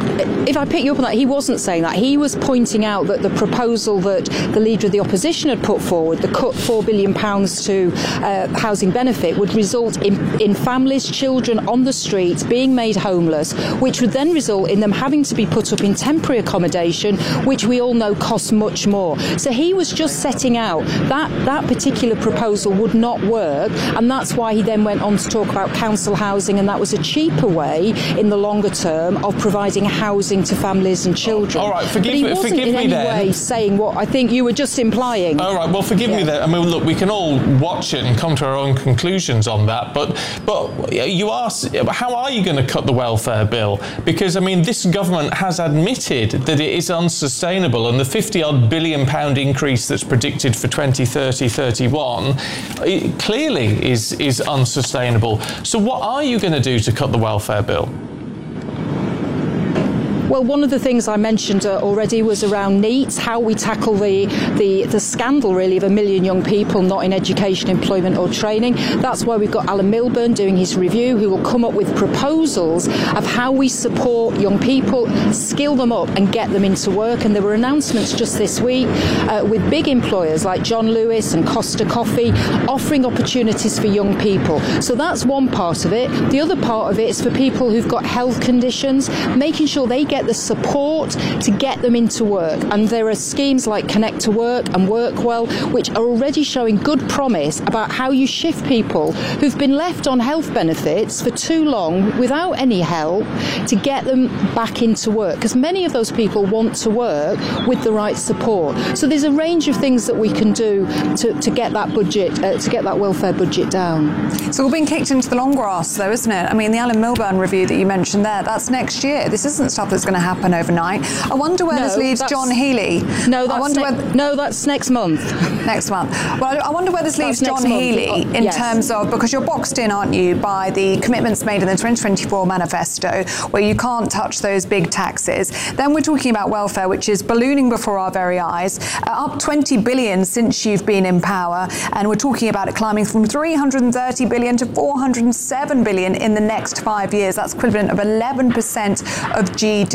Speaker 3: if I pick you up on that, he wasn't saying that. He was pointing out that the proposal that the Leader of the Opposition had put forward, the cut four billion pounds to uh, housing benefit, would result in, in families, children on the streets being made homeless, which would then result in them having to be put up in temporary accommodation, which we all know costs much more. So he was just setting out that that particular proposal would not work, and that's why he then went on to talk about council housing, and that was a cheaper way in the longer term of providing housing to families and children.
Speaker 5: All right, forgive,
Speaker 3: but he wasn't
Speaker 5: forgive
Speaker 3: in
Speaker 5: me
Speaker 3: any
Speaker 5: then.
Speaker 3: way saying what I think you were just implying.
Speaker 5: All right, well, forgive yeah. me then. I mean, look, we can all watch it and come to our own conclusions on that, but but you ask, how are you going to cut the welfare bill? Because, I mean, this government has admitted that it is unsustainable, and the fifty-odd billion pound increase that's predicted for twenty thirty thirty-one it clearly is, is unsustainable. So what are you going to do to cut the welfare bill?
Speaker 3: Well, one of the things I mentioned uh, already was around NEETs, how we tackle the, the, the scandal, really, of a million young people not in education, employment or training. That's why we've got Alan Milburn doing his review, who will come up with proposals of how we support young people, skill them up and get them into work. And there were announcements just this week uh, with big employers like John Lewis and Costa Coffee offering opportunities for young people. So that's one part of it. The other part of it is for people who've got health conditions, making sure they get the support to get them into work. And there are schemes like Connect to Work and Workwell, which are already showing good promise about how you shift people who've been left on health benefits for too long without any help to get them back into work, because many of those people want to work with the right support. So there's a range of things that we can do to, to get that budget, uh, to get that welfare budget down.
Speaker 19: It's all been kicked into the long grass, though, isn't it? I mean, the Alan Milburn review that you mentioned there, that's next year. This isn't stuff that's going to happen overnight. I wonder where
Speaker 3: no,
Speaker 19: this leaves John Healey.
Speaker 3: No, that's
Speaker 19: I wonder
Speaker 3: ne-
Speaker 19: where,
Speaker 3: no, that's next month.
Speaker 19: Next month. Well, I wonder where this leaves John Healey in
Speaker 3: yes.
Speaker 19: terms of, because you're boxed in, aren't you, by the commitments made in the twenty twenty-four manifesto, where you can't touch those big taxes. Then we're talking about welfare, which is ballooning before our very eyes, uh, up twenty billion since you've been in power, and we're talking about it climbing from three hundred thirty billion to four hundred seven billion in the next five years. That's equivalent of eleven percent of G D P.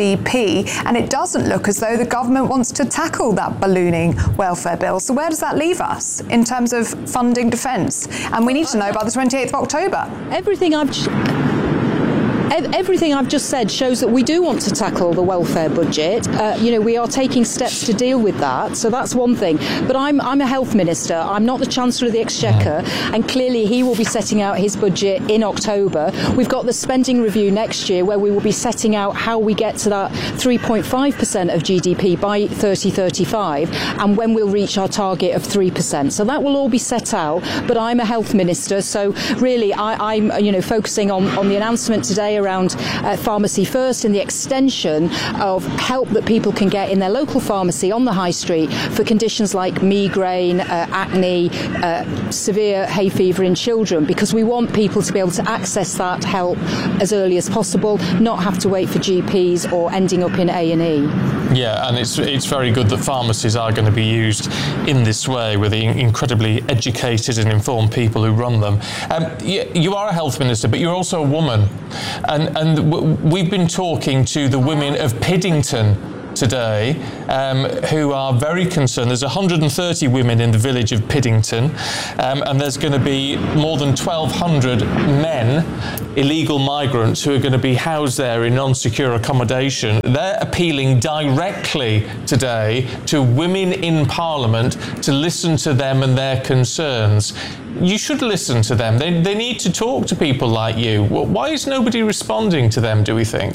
Speaker 19: D P, and it doesn't look as though the government wants to tackle that ballooning welfare bill. So where does that leave us in terms of funding defence? And we need to know by the twenty-eighth of October.
Speaker 3: Everything I've Everything I've just said shows that we do want to tackle the welfare budget. Uh, you know, we are taking steps to deal with that, so that's one thing. But I'm I'm a health minister. I'm not the Chancellor of the Exchequer, and clearly he will be setting out his budget in October. We've got the spending review next year, where we will be setting out how we get to that three point five percent of G D P by thirty thirty-five, and when we'll reach our target of three percent. So that will all be set out. But I'm a health minister, so really I, I'm you know focusing on on the announcement today around uh, Pharmacy First and the extension of help that people can get in their local pharmacy on the high street for conditions like migraine, uh, acne, uh, severe hay fever in children, because we want people to be able to access that help as early as possible, not have to wait for G Ps or ending up in A and E.
Speaker 5: Yeah, and it's it's very good that pharmacies are going to be used in this way with the incredibly educated and informed people who run them. Um, you, you are a health minister, but you're also a woman. And, and w- we've been talking to the women of Piddington today, um, who are very concerned. There's one hundred thirty women in the village of Piddington, um, and there's going to be more than twelve hundred men, illegal migrants, who are going to be housed there in non-secure accommodation. They're appealing directly today to women in Parliament to listen to them and their concerns. You should listen to them. They, they need to talk to people like you. Why is nobody responding to them, do we think?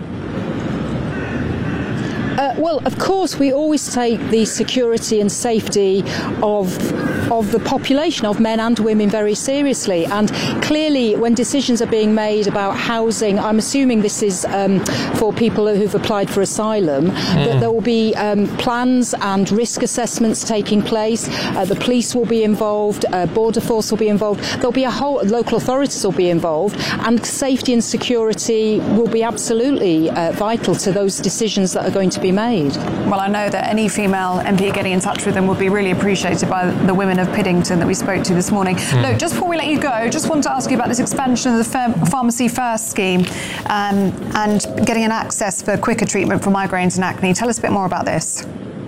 Speaker 3: Uh, well, of course, we always take the security and safety of of the population, of men and women, very seriously. And clearly, when decisions are being made about housing, I'm assuming this is um, for people who've applied for asylum, mm. that there will be um, plans and risk assessments taking place. Uh, the police will be involved, uh, border force will be involved. There'll be a whole local authorities will be involved, and safety and security will be absolutely uh, vital to those decisions that are going to be made.
Speaker 19: Well, I know that any female M P getting in touch with them would be really appreciated by the women of Piddington that we spoke to this morning. Mm. Look, just before we let you go, just want to ask you about this expansion of the Ph- Pharmacy First scheme um, and getting an access for quicker treatment for migraines and acne. Tell us a bit more about this.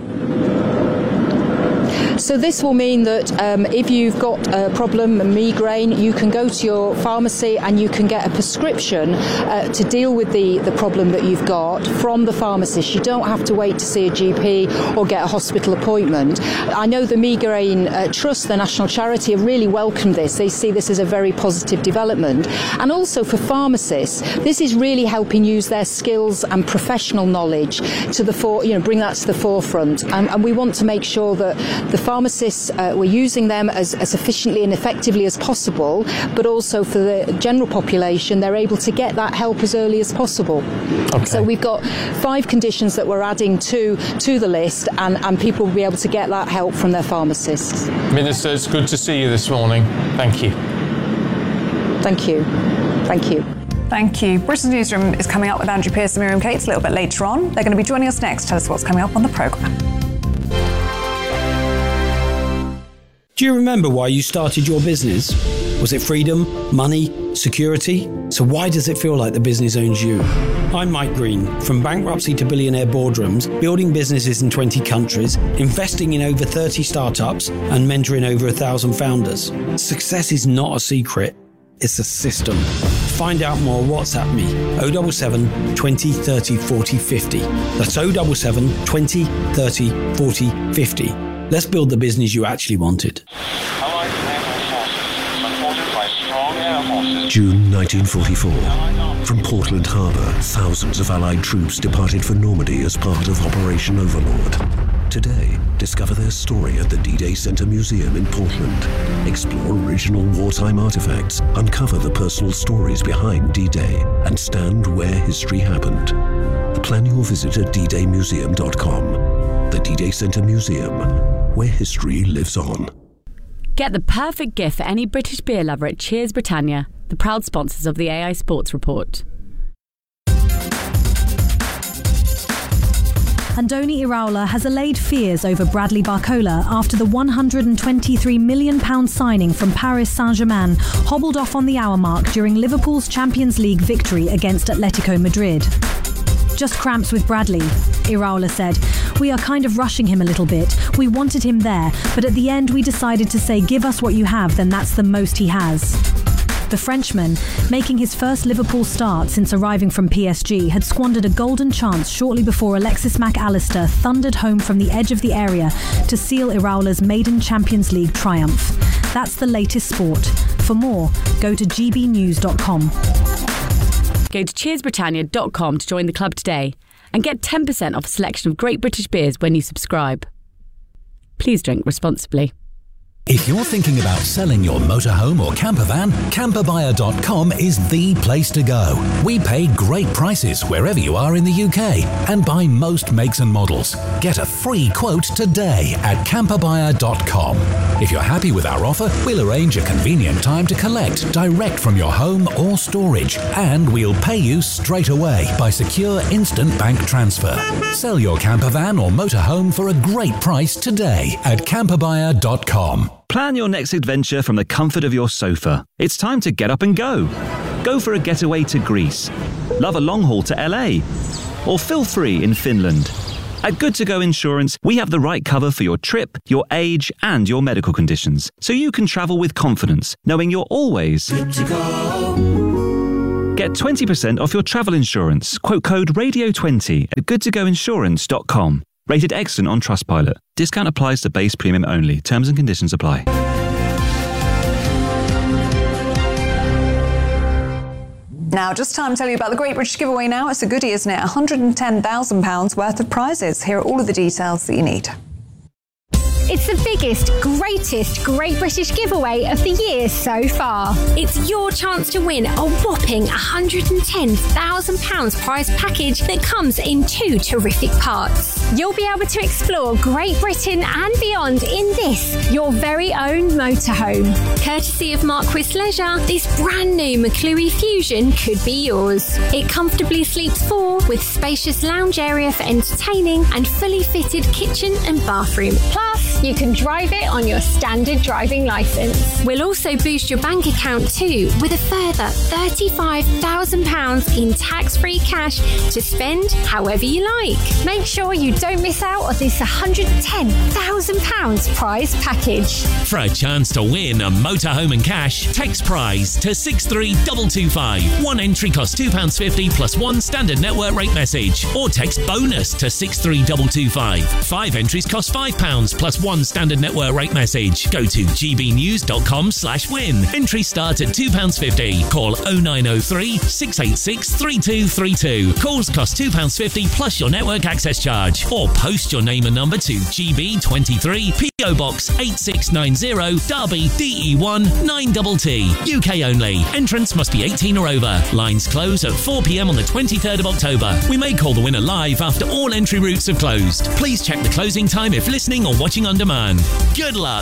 Speaker 3: So this will mean that um, if you've got a problem, a migraine, you can go to your pharmacy and you can get a prescription uh, to deal with the, the problem that you've got from the pharmacist. You don't have to wait to see a G P or get a hospital appointment. I know the Migraine uh, Trust, the national charity, have really welcomed this. They see this as a very positive development. And also for pharmacists, this is really helping use their skills and professional knowledge to the for, you know, bring that to the forefront. And, and we want to make sure that the pharmacists, uh, we're using them as, as efficiently and effectively as possible, but also for the general population, they're able to get that help as early as possible. Okay. So we've got five conditions that we're adding to to the list, and, and people will be able to get that help from their pharmacists.
Speaker 5: Minister, it's good to see you this morning. Thank you.
Speaker 3: Thank you. Thank you.
Speaker 19: Thank you. Britain's Newsroom is coming up with Andrew Pearce and Miriam Cates a little bit later on. They're going to be joining us next. Tell us what's coming up on the programme.
Speaker 11: Do you remember why you started your business? Was it freedom, money, security? So why does it feel like the business owns you? I'm Mike Green. From bankruptcy to billionaire boardrooms, building businesses in twenty countries, investing in over thirty startups, and mentoring over a thousand founders. Success is not a secret, it's a system. Find out more, WhatsApp me, oh seven seven, twenty, thirty, forty, fifty. That's oh seven seven, twenty, thirty, forty, fifty. Let's build the business you actually wanted.
Speaker 12: June nineteen forty-four. From Portland Harbour, thousands of Allied troops departed for Normandy as part of Operation Overlord. Today, discover their story at the D-Day Center Museum in Portland. Explore original wartime artifacts, uncover the personal stories behind D-Day, and stand where history happened. Plan your visit at d day museum dot com. The D-Day Center Museum, where history lives on.
Speaker 13: Get the perfect gift for any British beer lover at Cheers Britannia, the proud sponsors of the A I Sports Report.
Speaker 14: Andoni Iraola has allayed fears over Bradley Barcola after the one hundred twenty-three million pounds signing from Paris Saint-Germain hobbled off on the hour mark during Liverpool's Champions League victory against Atletico Madrid. Just cramps with Bradley, Iraola said. We are kind of rushing him a little bit. We wanted him there, but at the end we decided to say give us what you have, then that's the most he has. The Frenchman, making his first Liverpool start since arriving from P S G, had squandered a golden chance shortly before Alexis Mac Allister thundered home from the edge of the area to seal Iraola's maiden Champions League triumph. That's the latest sport. For more, go to g b news dot com.
Speaker 13: Go to cheers britannia dot com to join the club today and get ten percent off a selection of great British beers when you subscribe. Please drink responsibly.
Speaker 15: If you're thinking about selling your motorhome or camper van, camper buyer dot com is the place to go. We pay great prices wherever you are in the U K and buy most makes and models. Get a free quote today at camper buyer dot com. If you're happy with our offer, we'll arrange a convenient time to collect direct from your home or storage, and we'll pay you straight away by secure instant bank transfer. Sell your camper van or motorhome for a great price today at camper buyer dot com.
Speaker 16: Plan your next adventure from the comfort of your sofa. It's time to get up and go. Go for a getaway to Greece. Love a long haul to L A. Or feel free in Finland. At Good to Go Insurance, we have the right cover for your trip, your age, and your medical conditions, so you can travel with confidence, knowing you're always good to go. Get twenty percent off your travel insurance. Quote code radio twenty at good to go insurance dot com. Rated excellent on Trustpilot. Discount applies to base premium only. Terms and conditions apply.
Speaker 19: Now, just time to tell you about the Great British Giveaway now. It's a goodie, isn't it? one hundred ten thousand pounds worth of prizes. Here are all of the details that you need.
Speaker 23: It's the biggest, greatest Great British giveaway of the year so far. It's your chance to win a whopping one hundred ten thousand pounds prize package that comes in two terrific parts. You'll be able to explore Great Britain and beyond in this, your very own motorhome. Courtesy of Marquis Leisure, this brand new McClure Fusion could be yours. It comfortably sleeps four with spacious lounge area for entertaining and fully fitted kitchen and bathroom. Plus, you can drive it on your standard driving licence. We'll also boost your bank account too with a further thirty-five thousand pounds in tax-free cash to spend however you like. Make sure you don't miss out on this one hundred ten thousand pounds prize package.
Speaker 24: For a chance to win a motorhome and cash, text prize to six three two two five. One entry costs two pounds fifty plus one standard network rate message. Or text bonus to six three two two five. Five entries cost five pounds plus one standard network rate message. Go to g b news dot com slash win. Entry start at two pounds fifty. Call oh nine oh three, six eight six, three two three two. Calls cost two pounds fifty plus your network access charge. Or post your name and number to G B twenty-three, P O Box eight six nine zero, Derby, D E one nine T T. U K only. Entrance must be eighteen or over. Lines close at four p m on the twenty-third of October. We may call the winner live after all entry routes have closed. Please check the closing time if listening or watching on demand. Good luck.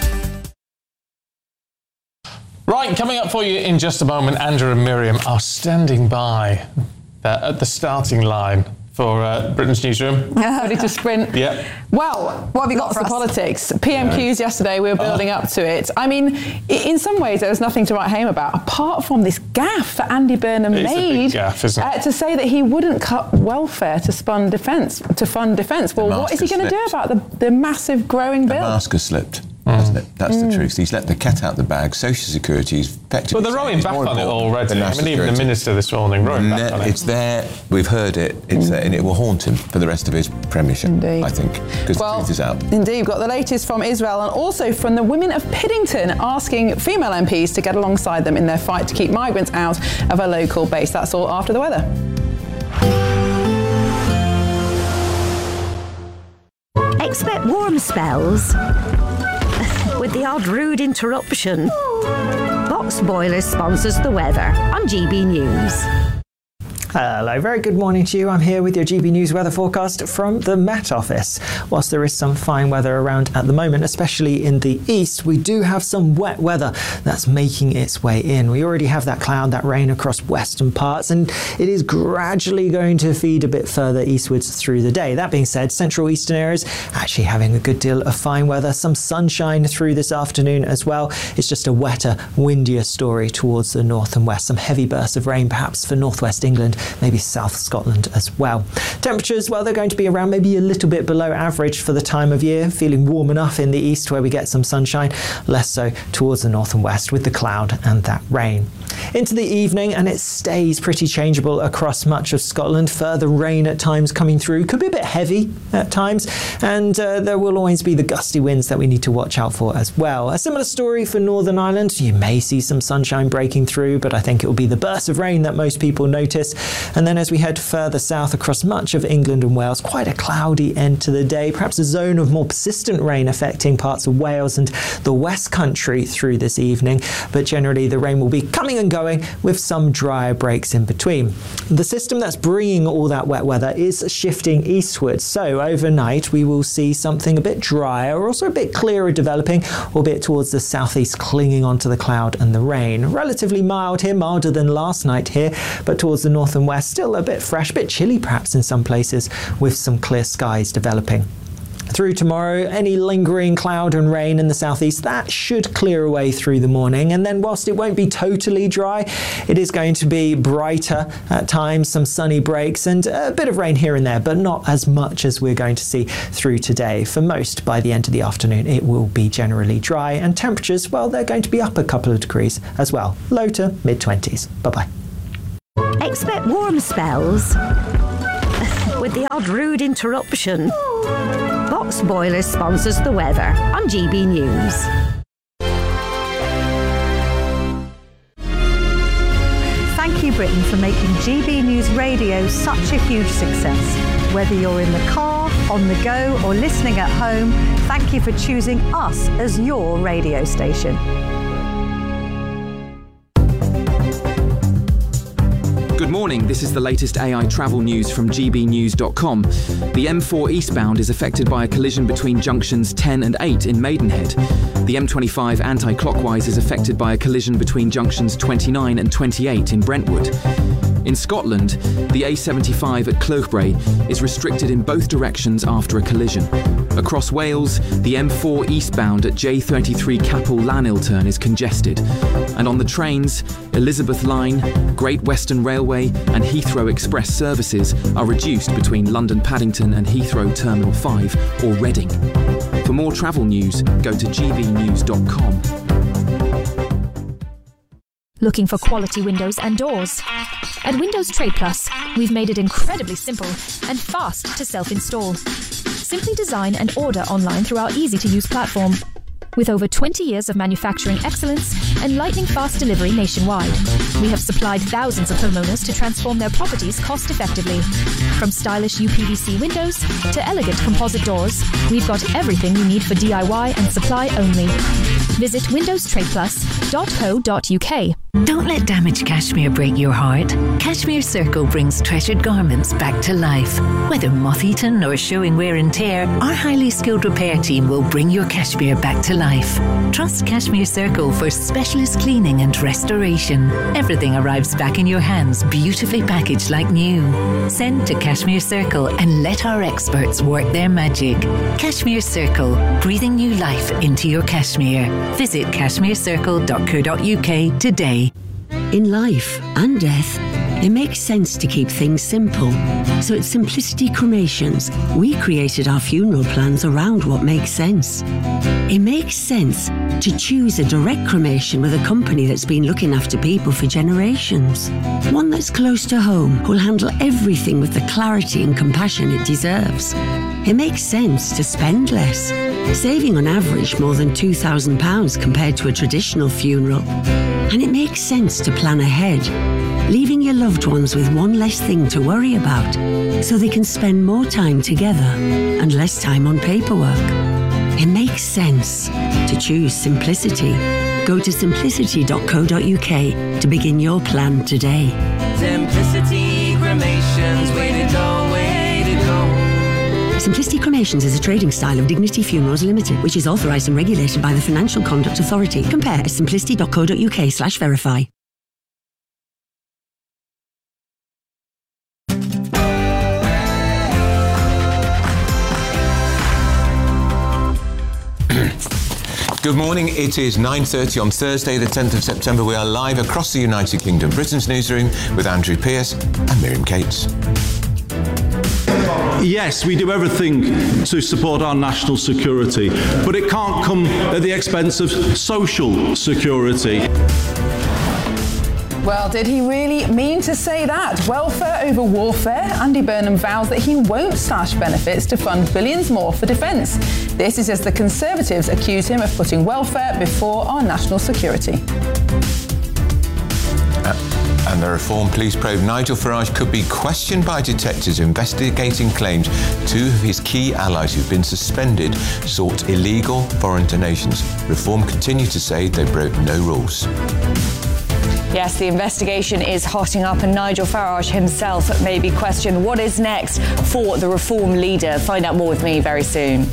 Speaker 5: Right, coming up for you in just a moment, Andrew and Miriam are standing by uh, at the starting line for uh, Britain's Newsroom.
Speaker 1: Ready to sprint?
Speaker 5: Yeah.
Speaker 1: Well,
Speaker 19: what have you got
Speaker 1: lots
Speaker 19: for
Speaker 1: of
Speaker 19: us?
Speaker 1: politics. P M Qs yesterday, we were building
Speaker 5: Oh.
Speaker 1: up to it. I mean, i- in some ways, there was nothing to write home about, apart from this gaffe that Andy Burnham
Speaker 5: It's a big
Speaker 1: made
Speaker 5: gaffe, isn't it?
Speaker 1: uh, to say that he wouldn't cut welfare to fund defence. To fund defence. Well,
Speaker 17: The
Speaker 1: what is he
Speaker 17: mask
Speaker 1: going to
Speaker 17: has
Speaker 1: do about the, the massive growing
Speaker 17: The
Speaker 1: bill?
Speaker 17: mask has slipped, hasn't it? That's
Speaker 1: Mm.
Speaker 17: the truth. He's let the cat out the bag. Social Security is effectively.
Speaker 5: Well, they're rowing
Speaker 17: it's
Speaker 5: back
Speaker 17: more
Speaker 5: on it
Speaker 17: important
Speaker 5: already.
Speaker 17: than
Speaker 5: I
Speaker 17: national
Speaker 5: mean, even the
Speaker 17: security.
Speaker 5: minister this morning rowing back
Speaker 17: Ne-
Speaker 5: on it.
Speaker 17: It's there. We've heard it. It's there, and it will haunt him for the rest of his premiership.
Speaker 1: Indeed.
Speaker 17: I think, because
Speaker 1: Well,
Speaker 17: the truth is out.
Speaker 1: Indeed, we've got the latest from Israel and also from the women of Piddington asking female M Ps to get alongside them in their fight to keep migrants out of a local base. That's all after the weather.
Speaker 18: Expect warm spells with the odd rude interruption. Box Boilers sponsors the weather on G B News.
Speaker 10: Hello, very good morning to you. I'm here with your G B News weather forecast from the Met Office. Whilst there is some fine weather around at the moment, especially in the east, we do have some wet weather that's making its way in. We already have that cloud, that rain across western parts, and it is gradually going to feed a bit further eastwards through the day. That being said, central eastern areas actually having a good deal of fine weather, some sunshine through this afternoon as well. It's just a wetter, windier story towards the north and west. Some heavy bursts of rain perhaps for northwest England maybe South Scotland as well. Temperatures, well, they're going to be around maybe a little bit below average for the time of year, feeling warm enough in the east where we get some sunshine, less so towards the north and west with the cloud and that rain. Into the evening, and it stays pretty changeable across much of Scotland. Further rain at times coming through, could be a bit heavy at times, and uh, there will always be the gusty winds that we need to watch out for as well. A similar story for Northern Ireland. You may see some sunshine breaking through, but I think it will be the burst of rain that most people notice. And then as we head further south across much of England and Wales, quite a cloudy end to the day, perhaps a zone of more persistent rain affecting parts of Wales and the West Country through this evening, but generally the rain will be coming and going with some drier breaks in between. The system that's bringing all that wet weather is shifting eastwards, so overnight we will see something a bit drier, also a bit clearer developing, albeit towards the southeast, clinging onto the cloud and the rain. Relatively mild here, milder than last night here, but towards the north and west still a bit fresh, a bit chilly perhaps in some places, with some clear skies developing. Through tomorrow, any lingering cloud and rain in the southeast, that should clear away through the morning. And then whilst it won't be totally dry, it is going to be brighter at times, some sunny breaks and a bit of rain here and there, but not as much as we're going to see through today. For most, by the end of the afternoon, it will be generally dry, and temperatures, well, they're going to be up a couple of degrees as well, low to mid twenties. Bye-bye.
Speaker 18: Expect warm spells with the odd rude interruption. Box Boilers sponsors the weather on G B News.
Speaker 2: Thank you, Britain, for making G B News Radio such a huge success. Whether you're in the car, on the go, or listening at home, thank you for choosing us as your radio station.
Speaker 7: Good morning, this is the latest A I travel news from G B news dot com. The M four eastbound is affected by a collision between junctions ten and eight in Maidenhead. The M twenty-five anti-clockwise is affected by a collision between junctions twenty-nine and twenty-eight in Brentwood. In Scotland, the A seventy-five at Cloghbray is restricted in both directions after a collision. Across Wales, the M four eastbound at J thirty-three Capel Llanilturn is congested. And on the trains, Elizabeth Line, Great Western Railway and Heathrow Express services are reduced between London Paddington and Heathrow Terminal five or Reading. For more travel news, go to G B news dot com.
Speaker 20: Looking for quality windows and doors? At Windows Trade Plus, we've made it incredibly simple and fast to self-install. Simply design and order online through our easy-to-use platform. With over twenty years of manufacturing excellence and lightning-fast delivery nationwide, we have supplied thousands of homeowners to transform their properties cost-effectively. From stylish U P V C windows to elegant composite doors, we've got everything you need for D I Y and supply only. Visit windows trade plus dot co dot U K.
Speaker 21: Don't let damaged cashmere break your heart. Cashmere Circle brings treasured garments back to life. Whether moth-eaten or showing wear and tear, our highly skilled repair team will bring your cashmere back to life. Trust Cashmere Circle for specialist cleaning and restoration. Everything arrives back in your hands, beautifully packaged like new. Send to Cashmere Circle and let our experts work their magic. Cashmere Circle, breathing new life into your cashmere. Visit cashmere circle dot co dot U K today.
Speaker 22: In life and death, it makes sense to keep things simple. So at Simplicity Cremations, we created our funeral plans around what makes sense. It makes sense to choose a direct cremation with a company that's been looking after people for generations. One that's close to home, who'll handle everything with the clarity and compassion it deserves. It makes sense to spend less, saving on average more than two thousand pounds compared to a traditional funeral. And it makes sense to plan ahead, leaving your loved ones with one less thing to worry about, so they can spend more time together and less time on paperwork. It makes sense to choose simplicity. Go to simplicity dot co dot U K to begin your plan today.
Speaker 25: Simplicity Cremations, way to go, way to go.
Speaker 22: Simplicity Cremations is a trading style of Dignity Funerals Limited, which is authorised and regulated by the Financial Conduct Authority. Compare at simplicity dot co dot U K slash verify.
Speaker 17: Good morning. It is nine thirty on Thursday, the tenth of September. We are live across the United Kingdom, Britain's newsroom, with Andrew Pearce and Miriam Cates.
Speaker 3: Yes, we do everything to support our national security, but it can't come at the expense of social security.
Speaker 4: Well, did he really mean to say that? Welfare over warfare? Andy Burnham vows that he won't slash benefits to fund billions more for defence. This is as the Conservatives accuse him of putting welfare before our national security.
Speaker 17: Uh, and the Reform Police probe Nigel Farage could be questioned by detectives investigating claims two of his key allies who've been suspended sought illegal foreign donations. Reform continue to say they broke no rules.
Speaker 1: Yes, the investigation is hotting up and Nigel Farage himself may be questioned. What is next for the Reform leader? Find out more with me very soon.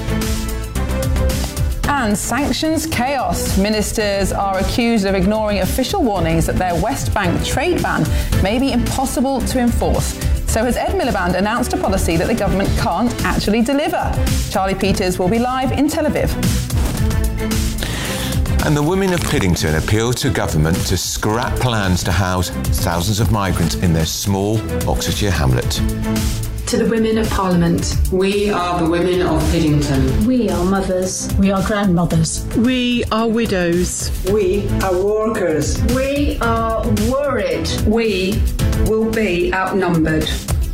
Speaker 4: And sanctions chaos. Ministers are accused of ignoring official warnings that their West Bank trade ban may be impossible to enforce. So has Ed Miliband announced a policy that the government can't actually deliver. Charlie Peters will be live in Tel Aviv.
Speaker 17: And the women of Piddington appealed to government to scrap plans to house thousands of migrants in their small Oxfordshire hamlet.
Speaker 6: To the women of Parliament. We are the women of Piddington.
Speaker 8: We are mothers. We are grandmothers.
Speaker 9: We are widows.
Speaker 26: We are workers.
Speaker 8: We are worried.
Speaker 6: We will be outnumbered.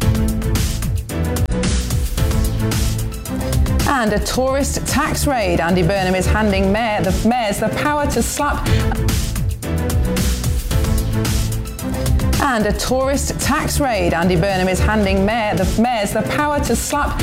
Speaker 4: And a tourist tax raid. Andy Burnham is handing mayor, the mayors the power to slap... And a tourist tax raid. Andy Burnham is handing mayor, the mayors the power to slap